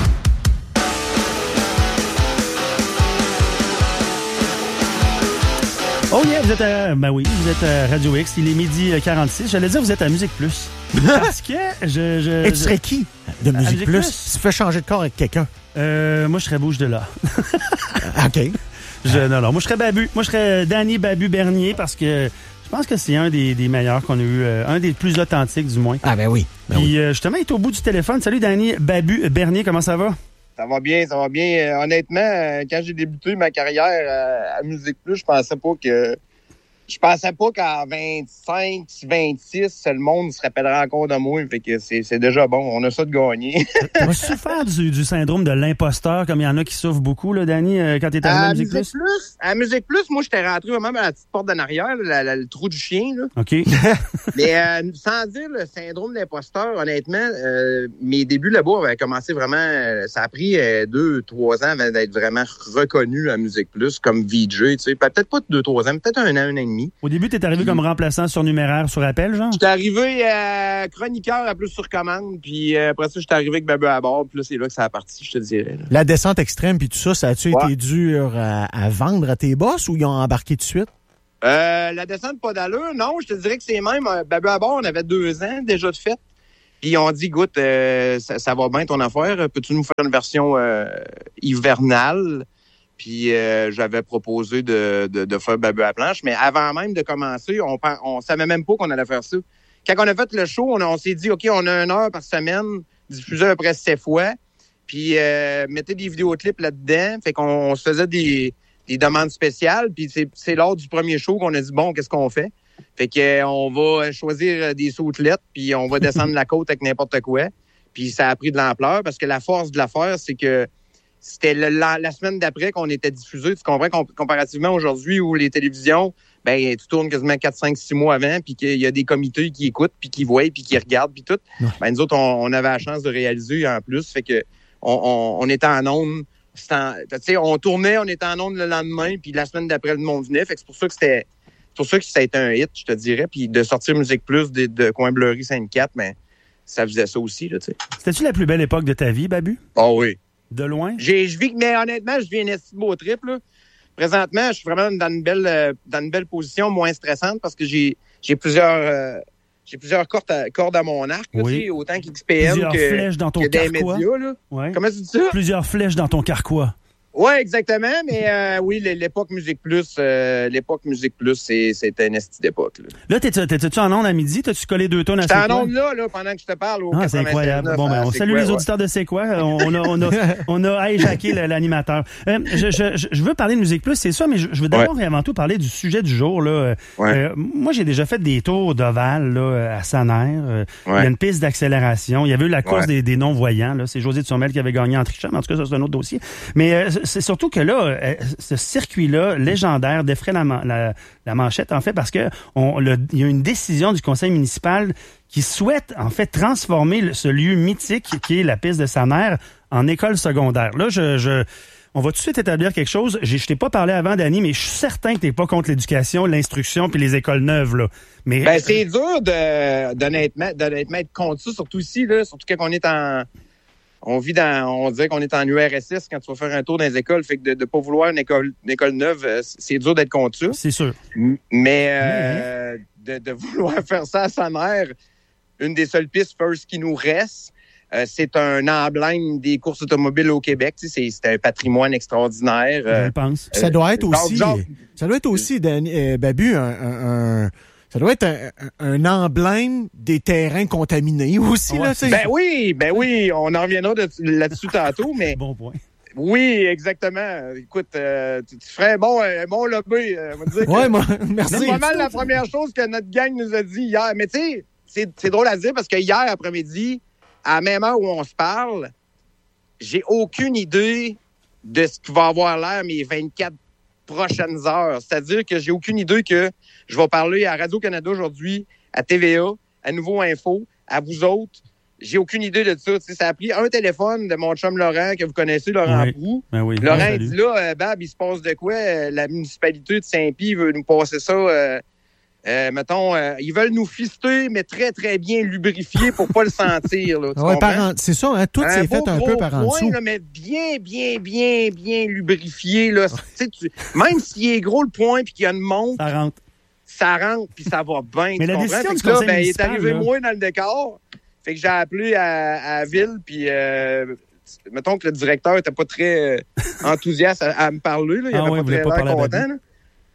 Oh yeah, vous êtes à, ben oui, vous êtes à Radio X, il est midi quarante-six. J'allais dire vous êtes à Musique Plus. Parce que je... je Et tu serais qui de Musique, Musique Plus? Plus? Tu fais changer de corps avec quelqu'un. Euh, moi, je serais Bouge de là. OK. Je, non, non, moi, je serais Babu. Moi, je serais Danny Babu Bernier parce que Je pense que c'est un des, des meilleurs qu'on a eu, euh, un des plus authentiques du moins. Ah ben oui. Ben Puis oui. euh, justement, il est au bout du téléphone. Salut Danny Babu Bernier, comment ça va? Ça va bien, ça va bien. Euh, honnêtement, euh, quand j'ai débuté ma carrière euh, à Musique Plus, je pensais pas que je pensais pas qu'à vingt-cinq, vingt-six, le monde se rappellerait encore de moi. Fait que c'est, c'est déjà bon. On a ça de gagner. Tu as souffert du, du syndrome de l'imposteur, comme il y en a qui souffrent beaucoup, là, Danny, euh, quand tu es arrivé à, À Musique Musique Plus? Plus, à Musique Plus, moi, j'étais rentré vraiment à la petite porte d'en arrière, là, la- la- le trou du chien. Là. OK. Mais euh, sans dire le syndrome de l'imposteur, honnêtement, euh, mes débuts là-bas avaient commencé vraiment... euh, ça a pris euh, deux, trois ans avant d'être vraiment reconnu à Musique Plus comme V J. Tu sais, peut-être pas deux, trois ans, peut-être un an, un an et demi. Au début, tu es arrivé comme remplaçant surnuméraire sur appel, genre? J'étais arrivé euh, chroniqueur à plus sur commande, puis euh, après ça, j'étais arrivé avec Babu à bord, puis là, c'est là que ça a parti, je te dirais. Là. La descente extrême puis tout ça, ça a-tu Ouais. été dur à, à vendre à tes boss ou ils ont embarqué tout de suite? Euh, la descente, pas d'allure. Non, je te dirais que c'est même... Euh, Babu à bord, on avait deux ans déjà de fait. Puis ils ont dit, écoute, euh, ça, ça va bien ton affaire. Peux-tu nous faire une version euh, hivernale? Puis euh, j'avais proposé de, de, de faire Babu à la planche. Mais avant même de commencer, on pen- on savait même pas qu'on allait faire ça. Quand on a fait le show, on, a- on s'est dit, OK, on a une heure par semaine, diffusée à peu près sept fois. Puis euh, mettez des vidéoclips là-dedans. Fait qu'on on se faisait des, des demandes spéciales. Puis c'est, c'est lors du premier show qu'on a dit, bon, qu'est-ce qu'on fait? Fait que euh, on va choisir des sautelettes, puis on va descendre la côte avec n'importe quoi. Puis ça a pris de l'ampleur parce que la force de l'affaire, c'est que c'était le- la, la semaine d'après qu'on était diffusé. Tu comprends, com- comparativement aujourd'hui où les télévisions, ben tu tournes quasiment quatre, cinq, six mois avant, puis qu'il y a des comités qui écoutent, puis qui voient, puis qui regardent, puis tout. Ben nous autres, on, on avait la chance de réaliser en plus. Fait que on, on, on était en onde. c'était en- Tu sais, on tournait, on était en onde le lendemain, puis la semaine d'après, le monde venait. Fait que c'est pour ça que c'était... C'est pour ça que ça a été un hit, je te dirais. Puis de sortir Musique Plus de, de Coin-Bleury Sainte-Cat, ben, ça faisait ça aussi, là, tu sais. C'était-tu la plus belle époque de ta vie, Babu? Oh oui. De loin? J'ai, je vis, mais honnêtement, je vis un esti de beau trip, là. Présentement, je suis vraiment dans une belle, euh, dans une belle position, moins stressante, parce que j'ai, j'ai plusieurs, euh, j'ai plusieurs cordes à, cordes à mon arc, là, Oui. tu sais, autant qu'X P M Plusieurs que, flèches dans ton que des carquois. médias, là. Ouais. Comment tu dis ça? Plusieurs flèches dans ton carquois. Oui, exactement, mais euh, oui, l'époque Musique Plus, euh, l'époque Musique Plus, c'est, c'était une esti d'époque, là. Là, t'es- t'étais-tu en onde à midi? T'as-tu collé deux tonnes à J'étais C'est en quoi? onde là, là, pendant que je te parle au Ah, c'est incroyable. Bon, ben, on salue les auditeurs de C'est quoi? On, on a, on a, on a hijacké le- l'animateur. Euh, je, je, je veux parler de Musique Plus, c'est ça, mais je, je veux d'abord et avant tout parler du sujet du jour. Là. Euh, euh, moi, j'ai déjà fait des tours d'Oval là, à Saner. Euh, Il y a une piste d'accélération. Il y avait eu la course Ouais. des, des non-voyants. Là. C'est José Turmel qui avait gagné en trichant, mais en tout cas, ça, c'est un autre dossier. Mais euh, c'est surtout que là, euh, ce circuit-là, légendaire, défraie la, man- la, la manchette, en fait, parce que on, le, il y a une décision du conseil municipal qui souhaite, en fait, transformer le- ce lieu mythique qui est la piste de Saner en école secondaire. Là, je... je on va tout de suite établir quelque chose. J'ai- Je t'ai pas parlé avant, Danny, mais je suis certain que t'es pas contre l'éducation, l'instruction puis les écoles neuves, là. Mais Ben, c'est dur de, d'honnêtement, d'honnêtement être contre ça, surtout ici, là, surtout quand on est en, on vit dans, on dirait qu'on est en U R S S quand tu vas faire un tour dans les écoles, fait que de, de pas vouloir une école, une école neuve, euh, c'est dur d'être contre ça. C'est sûr. Mais, euh, de, de vouloir faire ça à sa mère, une des seules pistes first qui nous reste, euh, c'est un emblème des courses automobiles au Québec. Tu sais, c'est, c'est un patrimoine extraordinaire. Je euh, le pense. Ça doit être euh, aussi, donc, genre, ça doit être aussi, Dani- euh, Babu, un, un- un- ça doit être un, un- un emblème des terrains contaminés aussi, là, tu sais. Ben oui, ben oui, on en reviendra de- là-dessus tantôt, mais. Bon point. Oui, exactement. Écoute, euh, tu, tu ferais un bon, un bon lobby. Euh, on va dire que Ouais, moi, merci. C'est pas mal la première chose que notre gang nous a dit hier. Mais tu sais, c'est, c'est drôle à dire parce que hier après-midi, à la même heure où on se parle, j'ai aucune idée de ce qui va avoir l'air mes vingt-quatre prochaines heures. C'est-à-dire que j'ai aucune idée que je vais parler à Radio-Canada aujourd'hui, à T V A, à Nouveau Info, à vous autres. J'ai aucune idée de ça. Tu sais, ça a pris un téléphone de mon chum Laurent, que vous connaissez, Laurent Oui. Brou. Ben oui. Laurent, Ouais, il salut. dit là, euh, Bab, il se passe de quoi? Euh, la municipalité de Saint-Pie veut nous passer ça. Euh, euh, mettons, euh, ils veulent nous fister, mais très, très bien lubrifier pour pas le sentir. Là, tu Ouais, comprends? par en- c'est ça, hein, tout Un s'est beau fait un peu gros par en point, dessous. là, mais bien, bien, bien, bien lubrifié. Là. Tu sais, tu- même s'il est gros le point puis qu'il y a une montre, ça rentre. Ça rentre puis ça va bien. Mais tu la comprends? décision Fait du que là, conseil ben, il est municipal, arrivé là. moins dans le décor. Fait que j'ai appelé à, à la ville, puis euh, mettons que le directeur était pas très euh, enthousiaste à, à me parler. Là. Il Ah avait ouais, pas il voulait très pas l'air parler à content. Babu. Là.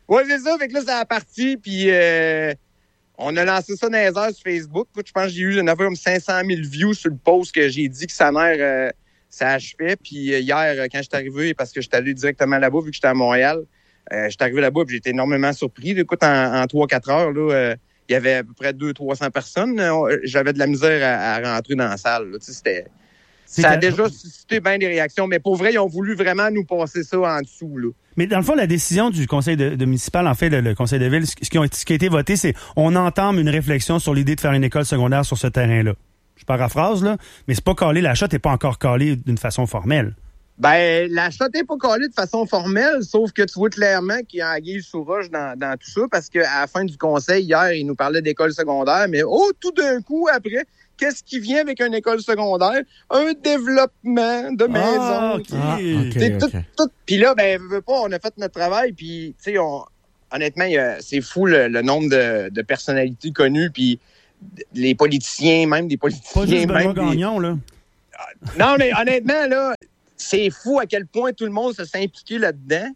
Ouais, c'est ça. Fait que là, ça a parti, puis euh, on a lancé ça dans les heures sur Facebook. Je pense que j'ai eu une affaire comme cinq cent mille views sur le post que j'ai dit que sa mère, euh, ça achevait. Puis euh, hier, quand je suis arrivé, parce que je suis allé directement là-bas, vu que j'étais à Montréal, euh, je suis arrivé là-bas, puis j'ai été énormément surpris. Écoute, en, en trois quatre heures, là, euh, il y avait à peu près deux cents à trois cents personnes. J'avais de la misère à, à rentrer dans la salle. Là. Tu sais, c'était, ça a déjà suscité bien des réactions. Mais pour vrai, ils ont voulu vraiment nous passer ça en dessous. Là. Mais dans le fond, la décision du conseil de, de municipal, en fait, le, le conseil de ville, ce qui, ont, ce qui a été voté, c'est on entame une réflexion sur l'idée de faire une école secondaire sur ce terrain-là. Je paraphrase, là, mais c'est pas calé. La shot n'est pas encore calée d'une façon formelle. Ben, la shot n'est pas calée de façon formelle, sauf que tu vois clairement qu'il y a anguille sous roche dans, dans tout ça, parce qu'à la fin du conseil, hier, il nous parlait d'école secondaire, mais oh, tout d'un coup, après, qu'est-ce qui vient avec une école secondaire? Un développement de maison. Ah, OK. Ah, okay, tout, okay. tout. Puis là, ben, veux pas, on a fait notre travail, puis, tu sais, on, honnêtement, y a, c'est fou le, le nombre de, de personnalités connues, puis les politiciens, même des politiciens. Pas juste Benoît même Gagnon, des... là. Non, mais honnêtement, là, c'est fou à quel point tout le monde se s'est impliqué là-dedans.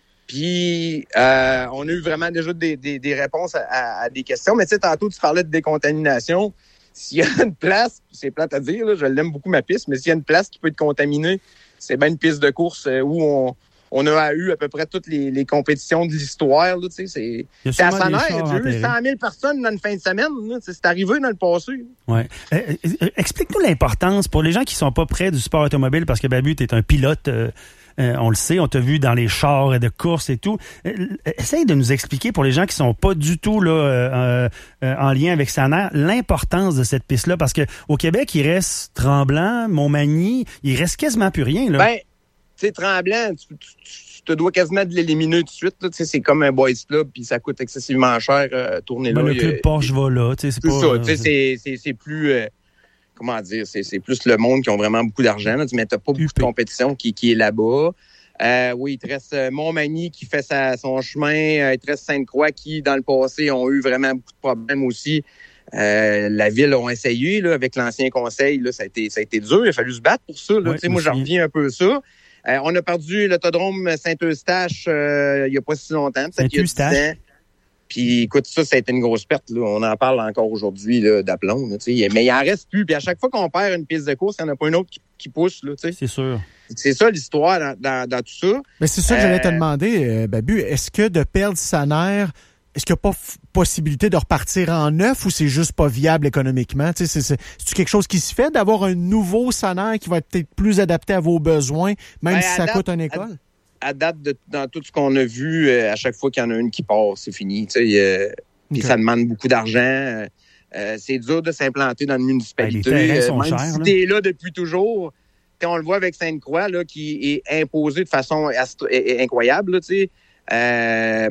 Puis, euh, on a eu vraiment déjà des, des, des réponses à, à, à des questions. Mais tu sais, tantôt, tu parlais de décontamination. S'il y a une place, c'est plate à dire, là, je l'aime beaucoup ma piste, mais s'il y a une place qui peut être contaminée, c'est bien une piste de course où on, on a eu à peu près toutes les, les compétitions de l'histoire. Là, c'est, c'est à Saner, il y a eu cent mille personnes dans une fin de semaine. Là, c'est arrivé dans le passé. Ouais. Euh, euh, explique-nous l'importance pour les gens qui sont pas près du sport automobile, parce que Babu, tu es un pilote, euh, euh, on le sait, on t'a vu dans les chars de course et tout. Euh, essaye de nous expliquer pour les gens qui sont pas du tout là euh, euh, en lien avec Saner, l'importance de cette piste-là, parce que au Québec, il reste Tremblant, Montmagny, il reste quasiment plus rien. Là. Ben, tu sais, Tremblant, tu, tu, tu te dois quasiment de l'éliminer tout de suite. Là. C'est comme un boys club, puis ça coûte excessivement cher euh, tourner ben, là. Le club a, Porsche va là. C'est, c'est pas, ça. Euh, c'est, c'est, c'est plus... Euh, comment dire? C'est, c'est plus le monde qui ont vraiment beaucoup d'argent. Là, mais t'as pas beaucoup de compétition qui, qui est là-bas. Euh, oui, il te reste Montmagny qui fait sa, son chemin. Euh, il te reste Sainte-Croix qui, dans le passé, ont eu vraiment beaucoup de problèmes aussi. Euh, la ville ont essayé là, avec l'ancien conseil. Là, ça a été, ça a été dur. Il a fallu se battre pour ça. Là. Ouais, moi, j'en reviens un peu ça. Euh, on a perdu l'autodrome Saint-Eustache euh, il n'y a pas si longtemps. Saint-Eustache. Puis, écoute, ça, ça a été une grosse perte. Là. On en parle encore aujourd'hui là, d'aplomb. Là, mais il en reste plus. Puis à chaque fois qu'on perd une piste de course, il n'y en a pas une autre qui, qui pousse. Là, c'est sûr. C'est ça l'histoire dans, dans, dans tout ça. Mais c'est ça que euh... j'allais te demander, euh, Babu. Est-ce que de perdre Saner, est-ce qu'il n'y a pas f- possibilité de repartir en neuf ou c'est juste pas viable économiquement? C'est, c'est, c'est quelque chose qui se fait d'avoir un nouveau Saner qui va être peut-être plus adapté à vos besoins, même ben, si ça date, coûte une école? À, à date, de, dans tout ce qu'on a vu, euh, à chaque fois qu'il y en a une qui part, c'est fini. Euh, Puis okay. Ça demande beaucoup d'argent. Euh, c'est dur de s'implanter dans une municipalité. Ben, les sont euh, même chers, si là. t'es là depuis toujours, on le voit avec Sainte-Croix, là, qui est imposée de façon astro- incroyable. Là, euh,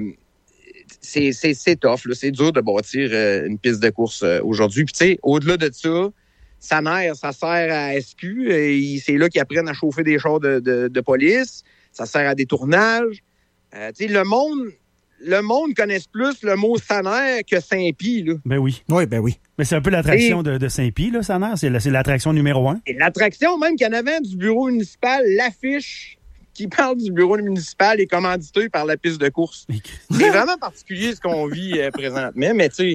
c'est, c'est, c'est tough. Là. C'est dur de bâtir euh, une piste de course euh, aujourd'hui. Puis, tu sais, au-delà de ça, Saner, ça sert à S Q. Et c'est là qu'ils apprennent à chauffer des chars de, de, de police. Ça sert à des tournages. Euh, tu sais, le monde... Le monde connaisse plus le mot Saner que Saint-Pie. Là. Ben oui. Oui, ben oui. Mais c'est un peu l'attraction Et, de, de Saint-Pie, là, Saner. C'est, la, c'est l'attraction numéro un. Et l'attraction même qu'il y en avait du bureau municipal, l'affiche qui parle du bureau municipal est commanditée par la piste de course. C'est vraiment particulier ce qu'on vit euh, présentement, mais tu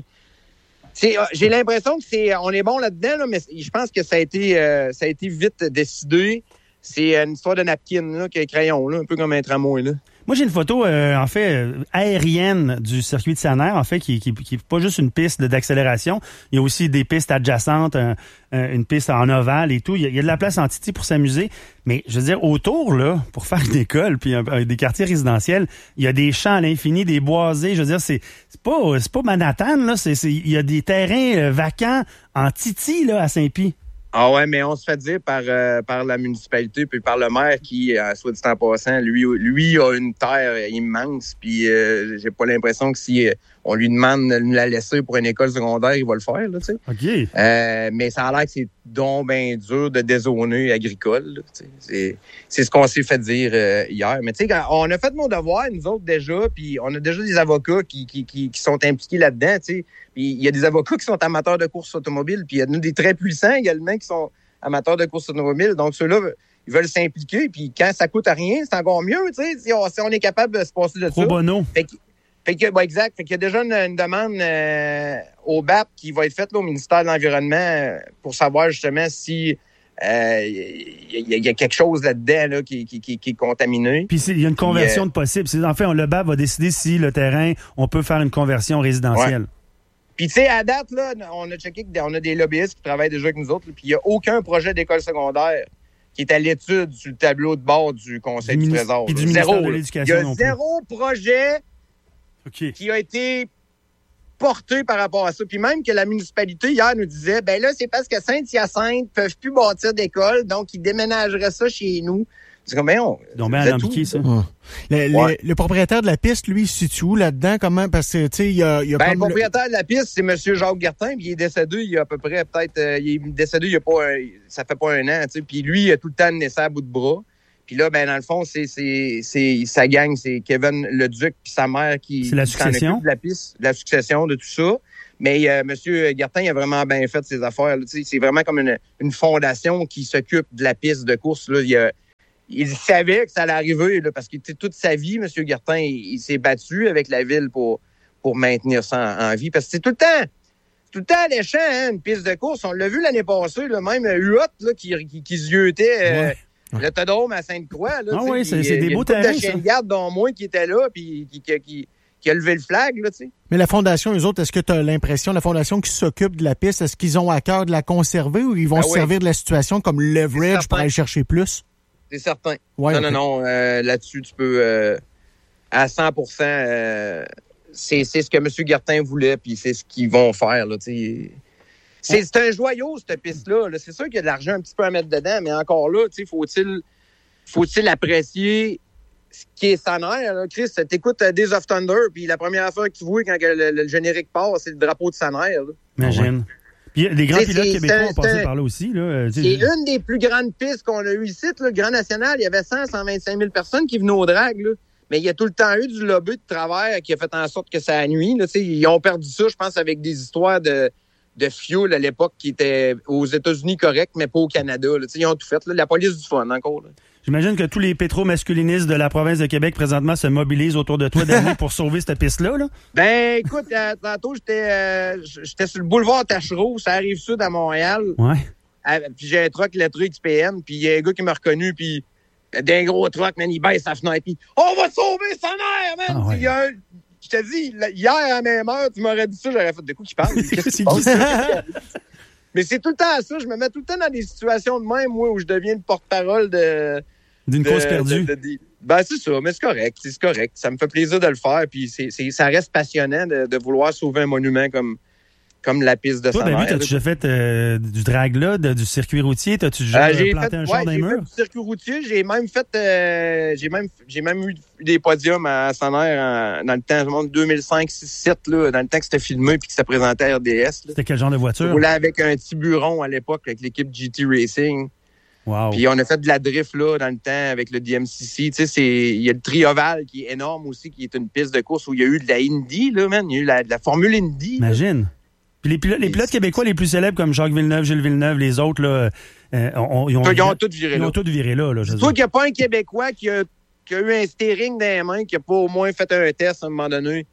sais, euh, j'ai l'impression que c'est, on est bon là-dedans, là, mais je pense que ça a été, euh, ça a été vite décidé. C'est une histoire de napkin, là, qui est crayon, là, un peu comme un tramway, là. Moi, j'ai une photo, euh, en fait, euh, aérienne du circuit de Saner, en fait, qui, qui, qui est pas juste une piste d'accélération. Il y a aussi des pistes adjacentes, euh, une piste en ovale et tout. Il y, a, il y a de la place en titi pour s'amuser. Mais, je veux dire, autour, là, pour faire une école, puis euh, des quartiers résidentiels, il y a des champs à l'infini, des boisés. Je veux dire, c'est, c'est pas, c'est pas Manhattan, là. C'est, c'est, il y a des terrains euh, vacants en titi, là, à Saint-Pie. Ah ouais, mais on se fait dire par euh, par la municipalité puis par le maire qui, euh, soit dit en passant, lui lui a une terre immense puis euh, j'ai pas l'impression que si euh, on lui demande de nous la laisser pour une école secondaire, il va le faire, là, tu sais. OK. Euh, mais ça a l'air que c'est donc bien dur de dézoner agricole, tu sais. C'est, c'est ce qu'on s'est fait dire euh, hier. Mais tu sais, on a fait nos devoirs, nous autres, déjà, puis on a déjà des avocats qui qui qui, qui sont impliqués là-dedans, tu sais. Puis il y a des avocats qui sont amateurs de courses automobiles, puis il y en a des très puissants également qui sont amateurs de courses automobiles. Donc ceux-là, ils veulent s'impliquer, puis quand ça coûte à rien, c'est encore mieux, tu sais, si on, si on est capable de se passer de Pro ça. bono. Fait que, Fait que, bon, exact. Fait qu'il y a déjà une, une demande euh, au B A P qui va être faite là, au ministère de l'Environnement euh, pour savoir justement si il euh, y, y, y a quelque chose là-dedans là, qui, qui, qui, qui est contaminé. Puis il y a une conversion Puis, euh, de possible. C'est, en fait, on, le B A P va décider si le terrain, on peut faire une conversion résidentielle. Ouais. Puis, tu sais, à date, là, on a checké qu'on a des lobbyistes qui travaillent déjà avec nous autres. Puis, il n'y a aucun projet d'école secondaire qui est à l'étude sur le tableau de bord du Conseil du, du Trésor. Puis du zéro, ministère de l'Éducation. Il y a zéro plus. projet okay. qui a été porté par rapport à ça. Puis même que la municipalité, hier, nous disait, ben là, c'est parce que Saint-Hyacinthe ne peuvent plus bâtir d'école, donc ils déménageraient ça chez nous. C'est comme, ben, on. Donc, bien alambiqué, ça. Ouais. Le, ouais. le, le propriétaire de la piste, lui, il se situe où là-dedans? Comment? Parce que, tu sais, il y a. Y a ben, comme le propriétaire le... de la piste, c'est M. Jacques Gertin, puis il est décédé il y a à peu près, peut-être, euh, il est décédé il y a pas un, ça fait pas un an, tu sais. Puis lui, il a tout le temps de naissance à bout de bras. Puis là, ben, dans le fond, c'est, c'est, c'est, sa gang, c'est Kevin Leduc puis sa mère qui. C'est la succession? De la piste, de la succession, de tout ça. Mais euh, M. Gertin, il a vraiment bien fait ses affaires. Là, c'est vraiment comme une, une fondation qui s'occupe de la piste de course. Là. Il, a, il savait que ça allait arriver là, parce que toute sa vie, M. Gertin, il, il s'est battu avec la ville pour, pour maintenir ça en, en vie. Parce que c'est tout le temps, tout le temps alléchant, hein, une piste de course. On l'a vu l'année passée, là, même Huot là, qui, qui, qui se yeutait euh, ouais. l'autodrome à Sainte-Croix. Là, ah oui, c'est, c'est des beaux terrains. Il y a une garde dont moi qui était là puis qui... qui, qui qui a levé le flag, là, tu sais. Mais la Fondation, eux autres, est-ce que tu as l'impression, la Fondation qui s'occupe de la piste, est-ce qu'ils ont à cœur de la conserver ou ils vont ben se oui. servir de la situation comme leverage pour aller chercher plus? C'est certain. Ouais, non, okay. non, non, euh, là-dessus, tu peux, euh, à cent pour cent, euh, c'est, c'est ce que M. Gertin voulait, puis c'est ce qu'ils vont faire, là, tu sais. C'est, c'est un joyau, cette piste-là. Là. C'est sûr qu'il y a de l'argent un petit peu à mettre dedans, mais encore là, tu sais, faut-il, faut-il apprécier ce qui est sa mère, là, Chris, t'écoutes uh, Days of Thunder, puis la première fois que tu vois quand le, le, le générique part, c'est le drapeau de sa mère. Imagine. Puis les grands pilotes québécois ont passé par là aussi. Là. C'est une des plus grandes pistes qu'on a eues ici. Là, le Grand National, il y avait cent à cent vingt-cinq mille personnes qui venaient au drag. Là. Mais il y a tout le temps eu du lobby de travers qui a fait en sorte que ça nuit. Là. Ils ont perdu ça, je pense, avec des histoires de, de fuel à l'époque qui étaient aux États-Unis corrects, mais pas au Canada. Là. Ils ont tout fait. Là. La police du fun, encore. Là. J'imagine que tous les pétro-masculinistes de la province de Québec présentement se mobilisent autour de toi dernier pour sauver cette piste-là. Là. Ben, écoute, euh, tantôt, j'étais euh, j'étais sur le boulevard Tachereau, ça arrive sud à Montréal. Ouais. Euh, puis j'ai un truck lettré X P N, puis il y a un gars qui m'a reconnu, puis d'un gros truck, man, il baisse sa fenêtre, puis on va sauver sa mère, man! Ah, ouais. Y a un... Je te dis, hier à la même heure, tu m'aurais dit ça, j'aurais fait de quoi qu'il parle. Qu'est-ce qui se passe? Mais c'est tout le temps ça, je me mets tout le temps dans des situations de même, moi, où je deviens le porte-parole de... D'une de, cause perdue. De, de, de, ben, c'est ça, mais c'est correct. C'est correct. Ça me fait plaisir de le faire. Puis c'est, c'est, ça reste passionnant de, de vouloir sauver un monument comme, comme la piste de Toi, sa mère. Toi, David, t'as-tu déjà fait euh, du drag là, de, du circuit routier? T'as-tu déjà euh, planté fait, un ouais, char dans les murs? J'ai fait du circuit routier. J'ai même fait, euh, j'ai même, j'ai même eu des podiums à Saner dans le temps, deux mille cinq, deux mille six, deux mille sept, là, dans le temps que c'était filmé puis que c'était présenté à R D S. Là. C'était quel genre de voiture? Je roulais avec un Tiburon à l'époque, avec l'équipe G T Racing. Wow. Puis on a fait de la drift là dans le temps avec le D M C C. Tu sais, c'est il y a le Trioval qui est énorme aussi, qui est une piste de course où il y a eu de la Indy là, man. Il y a eu la, de la Formule Indy. Imagine. Là. Puis les pilotes, les pilotes québécois les plus célèbres comme Jacques Villeneuve, Gilles Villeneuve, les autres là, euh, on, ils ont, ils ont tous viré ils là. Ils ont tous viré là. là c'est toi qu'il n'y a pas un Québécois qui a, qui a eu un steering dans les mains, qui a pas au moins fait un test à un moment donné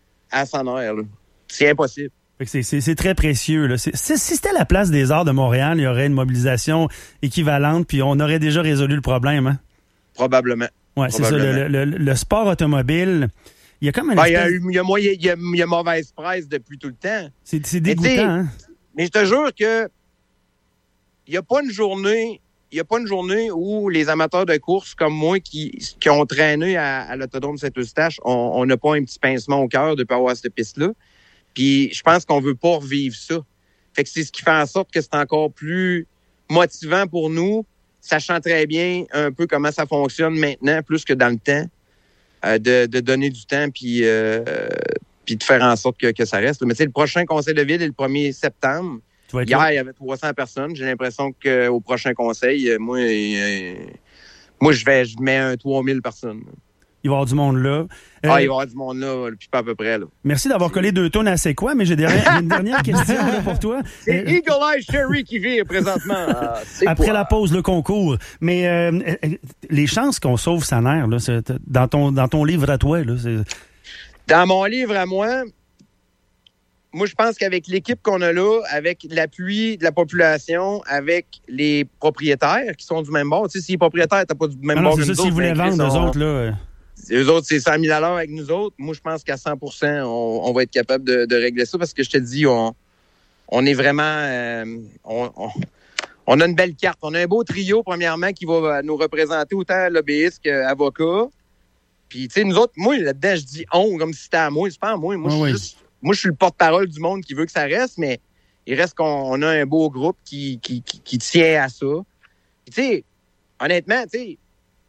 à son heure. Là. C'est impossible. C'est, c'est, c'est très précieux. Là. C'est, c'est, si c'était la place des arts de Montréal, il y aurait une mobilisation équivalente, puis on aurait déjà résolu le problème. Hein? Probablement. Oui, c'est ça. Le, le, le sport automobile, il y a comme un... Ben, espèce... il, y a, il, y a, il, y a, il y a mauvaise presse depuis tout le temps. C'est, c'est dégoûtant. Hein? Mais je te jure que il n'y a pas une journée... Il n'y a pas une journée où les amateurs de course comme moi qui, qui ont traîné à, à l'autodrome Saint-Eustache, on n'a pas un petit pincement au cœur de ne pas avoir cette piste-là. Puis je pense qu'on veut pas revivre ça. Fait que c'est ce qui fait en sorte que c'est encore plus motivant pour nous, sachant très bien un peu comment ça fonctionne maintenant, plus que dans le temps, euh, de, de donner du temps puis, euh, puis de faire en sorte que, que ça reste. Mais tu sais, le prochain conseil de ville est le premier septembre. Hier, là? Il y avait trois cents personnes. J'ai l'impression qu'au prochain conseil, moi, euh, moi je vais je mets un trois mille personnes. Il va y avoir du monde là. Ah, euh, il va y avoir du monde là, puis pas à peu près. Là. Merci d'avoir collé deux tonnes à C'est quoi, mais j'ai derrière, une dernière question là, pour toi. C'est euh, Eagle Eye Cherry qui vire présentement. Euh, Après quoi? la pause, le concours. Mais euh, les chances qu'on sauve sa mère, là, c'est, dans, ton, dans ton livre à toi, là, c'est... Dans mon livre à moi, moi, je pense qu'avec l'équipe qu'on a là, avec l'appui de la population, avec les propriétaires qui sont du même bord, tu sais, si les propriétaires n'étaient pas du même ah bord non, que c'est nous ça, autres, s'ils voulaient ben, vendre, Chris, eux on- autres, là. Eux autres, c'est cent mille à l'heure avec nous autres. Moi, je pense qu'à cent pour cent, on, on va être capable de, de régler ça parce que je te dis, on, on est vraiment... euh, on, on, on a une belle carte. On a un beau trio, premièrement, qui va nous représenter autant lobbyistes qu'avocats. Puis, tu sais, nous autres, moi, là-dedans, je dis « on » comme si c'était à moi. C'est pas à moi. Moi, Ah je suis oui. juste... Moi, je suis le porte-parole du monde qui veut que ça reste, mais il reste qu'on on a un beau groupe qui, qui, qui, qui tient à ça. Tu sais, honnêtement, tu sais,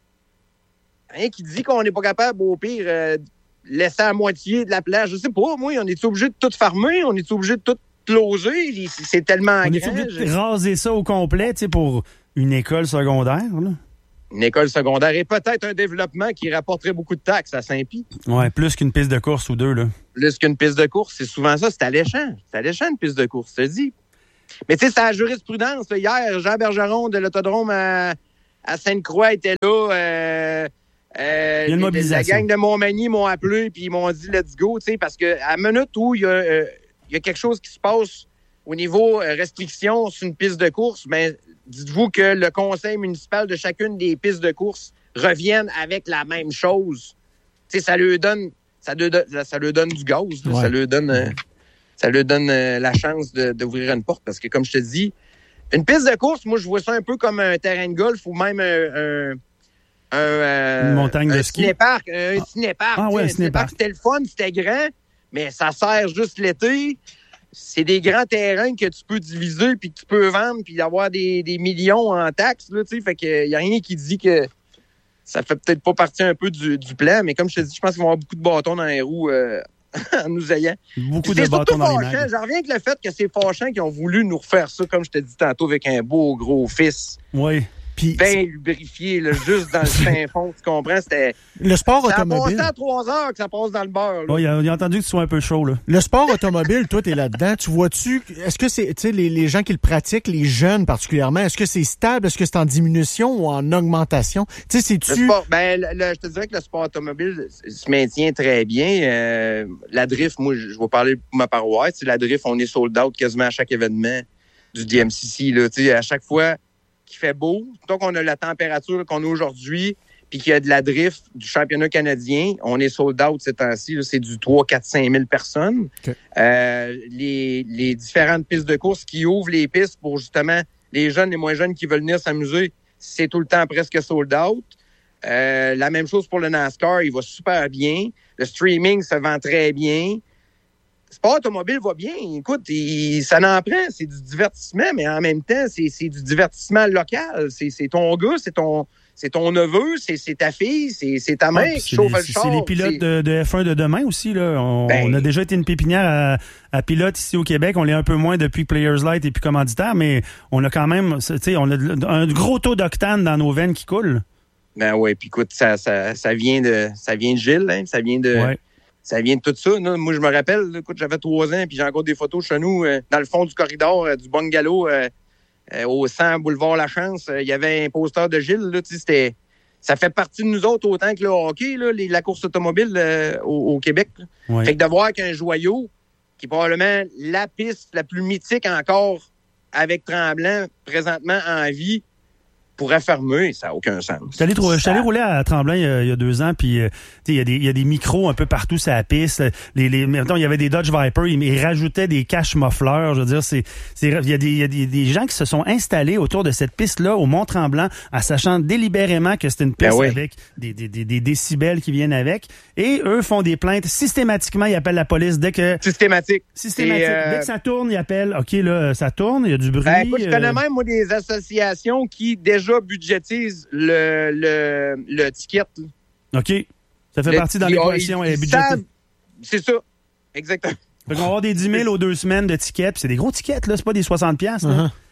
rien qui dit qu'on n'est pas capable, au pire, euh, laisser à moitié de la plage. Je sais pas, moi, on est obligé de tout farmer? On est obligé de tout loger? C'est tellement On est grand. obligé de je- raser ça au complet, tu sais, pour une école secondaire, là. Une école secondaire et peut-être un développement qui rapporterait beaucoup de taxes à Saint-Pie. Ouais, plus qu'une piste de course ou deux, là. Plus qu'une piste de course. C'est souvent ça, c'est alléchant. C'est alléchant, une piste de course, je te dis. Mais tu sais, c'est la jurisprudence. Là. Hier, Jean Bergeron de l'autodrome à, à Sainte-Croix était là. Euh, euh, Il y a une la- mobilisation. La gang de Montmagny m'ont appelé puis ils m'ont dit « let's go », tu sais, parce que à la minute où il y, a, euh, il y a quelque chose qui se passe au niveau euh, restriction sur une piste de course, ben dites-vous que le conseil municipal de chacune des pistes de course revienne avec la même chose. Tu sais, ça lui donne, ça lui donne, ça lui donne du gaz, là. Ouais. Ça lui donne, euh, ça lui donne euh, la chance de, d'ouvrir une porte. Parce que, comme je te dis, une piste de course, moi, je vois ça un peu comme un terrain de golf ou même un, un, un, euh, Une montagne un de ski. cinéparc, un cinéparc. Ah tu sais, ouais, un un cinéparc. cinéparc, c'était le fun, c'était grand, mais ça sert juste l'été. C'est des grands terrains que tu peux diviser puis que tu peux vendre puis avoir des, des millions en taxes, là, tu sais. Fait que y a rien qui dit que ça fait peut-être pas partie un peu du, du plan, mais comme je te dis, je pense qu'ils vont avoir beaucoup de bâtons dans les roues euh, en nous ayant. Beaucoup C'est de bâtons surtout dans les fâchant. mains. J'en reviens avec le fait que c'est fâchant qu'ils ont voulu nous refaire ça, comme je te dis tantôt, avec un beau gros fils. Oui. Puis Bien lubrifié, là, juste dans le fin fond, tu comprends? C'était. le sport Ça a automobile. passé à trois heures que ça passe dans le beurre. là. Ouais, il a, il a entendu que tu sois un peu chaud, là. Le sport automobile, toi, t'es là-dedans. Tu vois-tu, est-ce que c'est, tu sais, les, les gens qui le pratiquent, les jeunes particulièrement, est-ce que c'est stable? Est-ce que c'est en diminution ou en augmentation? Tu sais, Le c'est-tu... sport, ben, le- le- je te dirais que le sport automobile se maintient très bien. Euh, la drift, moi, je je vais parler pour ma paroisse. Tu sais, La drift, on est sold out quasiment à chaque événement du D M C C. Là, Tu sais, à chaque fois qu'il fait beau, donc on a la température qu'on a aujourd'hui, puis qu'il y a de la drift du championnat canadien, on est sold out ces temps-ci. là, C'est du trois, quatre, cinq mille personnes. OK. Euh, les, les différentes pistes de course qui ouvrent les pistes pour justement les jeunes, les moins jeunes qui veulent venir s'amuser, c'est tout le temps presque sold out. Euh, la même chose pour le NASCAR, il va super bien. Le streaming se vend très bien. Le sport automobile va bien. Écoute, il- ça n'en prend. C'est du divertissement, mais en même temps, c'est, c'est du divertissement local. C'est, c'est ton gars, c'est ton, c'est ton neveu, c'est, c'est ta fille, c'est, c'est ta mère Ouais, qui c'est chauffe les- le char. C'est les pilotes C'est- de, de F un de demain aussi, là. On, Ben- on a déjà été une pépinière à, à pilote ici au Québec. On l'est un peu moins depuis Players Light et puis commanditaire, mais on a quand même, tu sais, on a de- un gros taux d'octane dans nos veines qui coule. Ben ouais, puis écoute, ça, ça, ça vient de, ça vient de Gilles, hein, ça vient de, Ouais. ça vient de tout ça. là. Moi, je me rappelle, là, écoute, j'avais trois ans, puis j'ai encore des photos chez nous, euh, dans le fond du corridor euh, du bungalow euh, euh, au cent boulevard La Chance. euh, Il y avait un poster de Gilles, là, tu sais, c'était, ça fait partie de nous autres autant que le hockey, là, les- la course automobile euh, au, au Québec. là. Ouais. Fait que de voir qu'un joyau, qui est probablement la piste la plus mythique encore avec Tremblant, présentement en vie, pourrait fermer, ça n'a aucun sens. Je suis allé, trou- je suis allé rouler à Tremblant il y a, il y a deux ans, puis euh, tu sais, il y a des, il y a des micros un peu partout sur la piste. Les, les, mettons, il y avait des Dodge Viper, ils, ils rajoutaient des caches muffleurs. Je veux dire, c'est, c'est, il y a des, il y a des, des gens qui se sont installés autour de cette piste-là au Mont-Tremblant, en sachant délibérément que c'est une piste Ben oui. avec des, des, des, des décibels qui viennent avec. Et eux font des plaintes systématiquement. Ils appellent la police dès que Systématique. systématique. Et, euh, Dès que ça tourne, ils appellent. Ok, là, ça tourne. Il y a du bruit. Ben, écoute, je connais euh, même, moi, des associations qui déjà budgétisent le, le, le ticket. là. OK. Ça fait Le- partie dans ils- l'équation ils- euh, ils budgétaire. savent- C'est ça. Exactement. Fait qu'on va avoir des dix mille aux deux semaines de tickets. Puis c'est des gros tickets, là. C'est pas des soixante piastres. Uh-huh.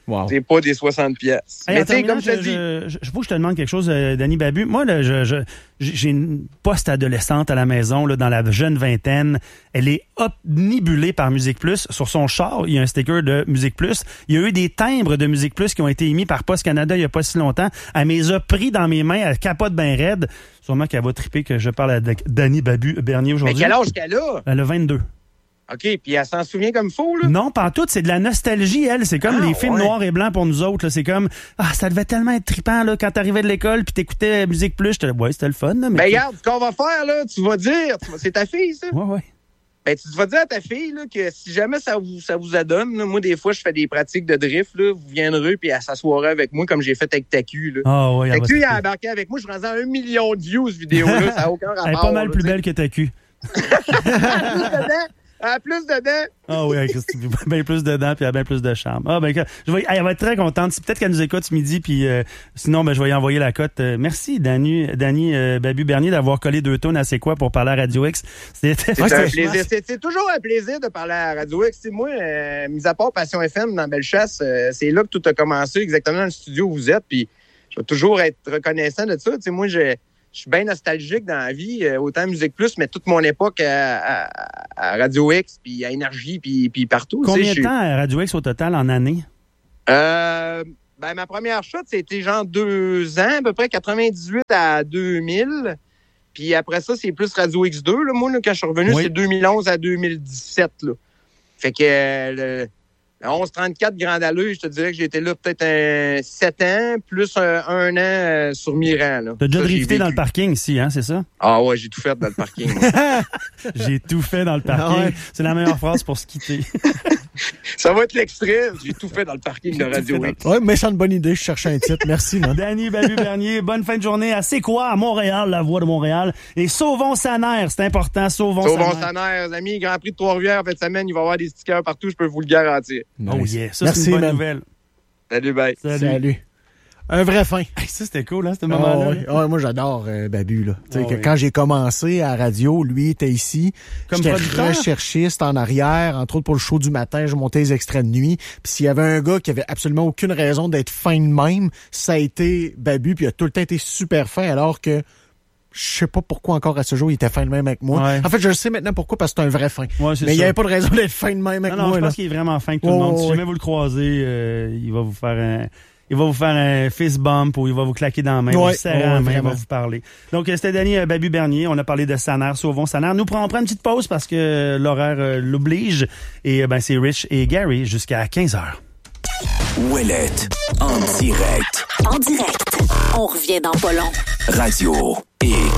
Wow. C'est pas des soixante pièces. Hey, Mais tu sais, terminant, comme je te je, dis... je, je, je faut que je te demande quelque chose, euh, Danny Babu. Moi, là, je, je, j'ai une post-adolescente à la maison, là, dans la jeune vingtaine. Elle est omnibulée par Musique Plus. Sur son char, il y a un sticker de Musique Plus. Il y a eu des timbres de Musique Plus qui ont été émis par Post Canada il y a pas si longtemps. Elle me les a pris dans mes mains, elle capote bien raide. Sûrement qu'elle va triper que je parle à Danny Babu Bernier aujourd'hui. Mais quel âge qu'elle a? Elle a vingt-deux. OK, puis elle s'en souvient comme faux, là? Non, pas en tout, c'est de la nostalgie, elle. C'est comme Ah, les films ouais. noirs et blancs pour nous autres. Là. C'est comme, ah, ça devait tellement être trippant là, quand t'arrivais de l'école puis t'écoutais Musique Plus. J'étais là, ouais, c'était le fun. Là, mais Ben regarde, ce qu'on va faire, là, tu vas dire, tu vas- c'est ta fille, ça? Ouais, ouais. Ben, tu vas dire à ta fille là, que si jamais ça vous, ça vous adonne, là, moi, des fois, je fais des pratiques de drift, là, vous viendrez puis elle s'assoira avec moi comme j'ai fait avec Tacu. Là. Ah, ouais, elle va Tacu, il se- a embarqué avec moi, je suis rendu à un million de views, cette vidéo-là, ça n'a aucun rapport. Elle est pas mal là, plus tu sais. belle que ta cul. Elle a plus dedans. Ah oui, Christy, bien plus dedans puis elle a bien plus de charme. Ah ben, je vais, elle va être très contente. Si peut-être qu'elle nous écoute ce midi puis euh, sinon ben je vais y envoyer la cote. Euh, merci Danny, Danny euh, Babu Bernier d'avoir collé deux tonnes à C'est quoi pour parler à Radio X. C'était C'est un plaisir. C'est, c'est toujours un plaisir de parler à Radio X. Tu sais, moi, euh, mis à part Passion F M dans Bellechasse, euh, c'est là que tout a commencé, exactement dans le studio où vous êtes. Puis je vais toujours être reconnaissant de ça. Tu sais, moi, je, je suis bien nostalgique dans la vie, euh, autant Musique Plus, mais toute mon époque à, à, à Radio X, puis à Énergie, puis, puis partout. tu sais, Combien je de suis- temps à Radio X au total en année? Euh, ben, ma première shot, c'était genre deux ans, à peu près quatre-vingt-dix-huit à deux mille. Puis après ça, c'est plus Radio X deux. Là. Moi, là, quand je suis revenu, Oui. c'est deux mille onze à deux mille dix-sept. Là. Fait que euh, le, le onze trente-quatre Grande Allure, je te dirais que j'ai été là peut-être un sept ans, plus un, un an euh, sur Miran. Là. T'as déjà Ça, j'ai drifté dans vécu. le parking ici, hein, c'est ça? Ah ouais, j'ai tout fait dans le parking. moi. J'ai tout fait dans le parking. Ah ouais. C'est la meilleure phrase pour se quitter. Ça va être l'extrait. J'ai tout fait dans le parking de Radio X. Ouais, méchante bonne idée, je cherchais un titre. Merci, man. Danny Babu Bernier, bonne fin de journée à C'est quoi à Montréal, la voix de Montréal. Et sauvons sa nerf, c'est important, sauvons, Sauvons sa nerf. sa nerf, les amis. Grand Prix de Trois-Rivières, en fin de semaine, il va y avoir des stickers partout, je peux vous le garantir. Oh yeah, ça Merci, c'est une bonne man. nouvelle. Salut, bye. Salut. Salut. Un vrai fin. Hey, ça c'était cool, hein, ce Ah moment-là. ouais. Ah ouais, moi, j'adore euh, Babu. Là. Tu sais, Ah que oui. Quand j'ai commencé à radio, lui était ici. Comme J'étais producteur? recherchiste en arrière, entre autres pour le show du matin, je montais les extraits de nuit. Puis s'il y avait un gars qui avait absolument aucune raison d'être fin de même, ça a été Babu, puis il a tout le temps été super fin, alors que je sais pas pourquoi encore à ce jour il était fin de même avec moi. Ouais. En fait, je le sais maintenant pourquoi, parce que c'est un vrai fin. Ouais, c'est Mais il ça. n'y avait pas de raison d'être fin de même avec Non, non, moi. je là. pense qu'il est vraiment fin que tout le Ouais, monde. Si ouais, jamais ouais. vous le croisez, euh, il va vous faire un... Il va vous faire un fist bump ou il va vous claquer dans la main, Ouais, vous serrer ouais, la main, il vraiment. va vous parler. Donc, euh, c'était Danny euh, Babu Bernier. On a parlé de Saner, sauvons Saner. Nous prenons on prend une petite pause parce que euh, l'horaire euh, l'oblige. Et euh, ben c'est Rich et Gary jusqu'à quinze heures. Ouellette, en direct. En direct. On revient dans pas long. Radio X.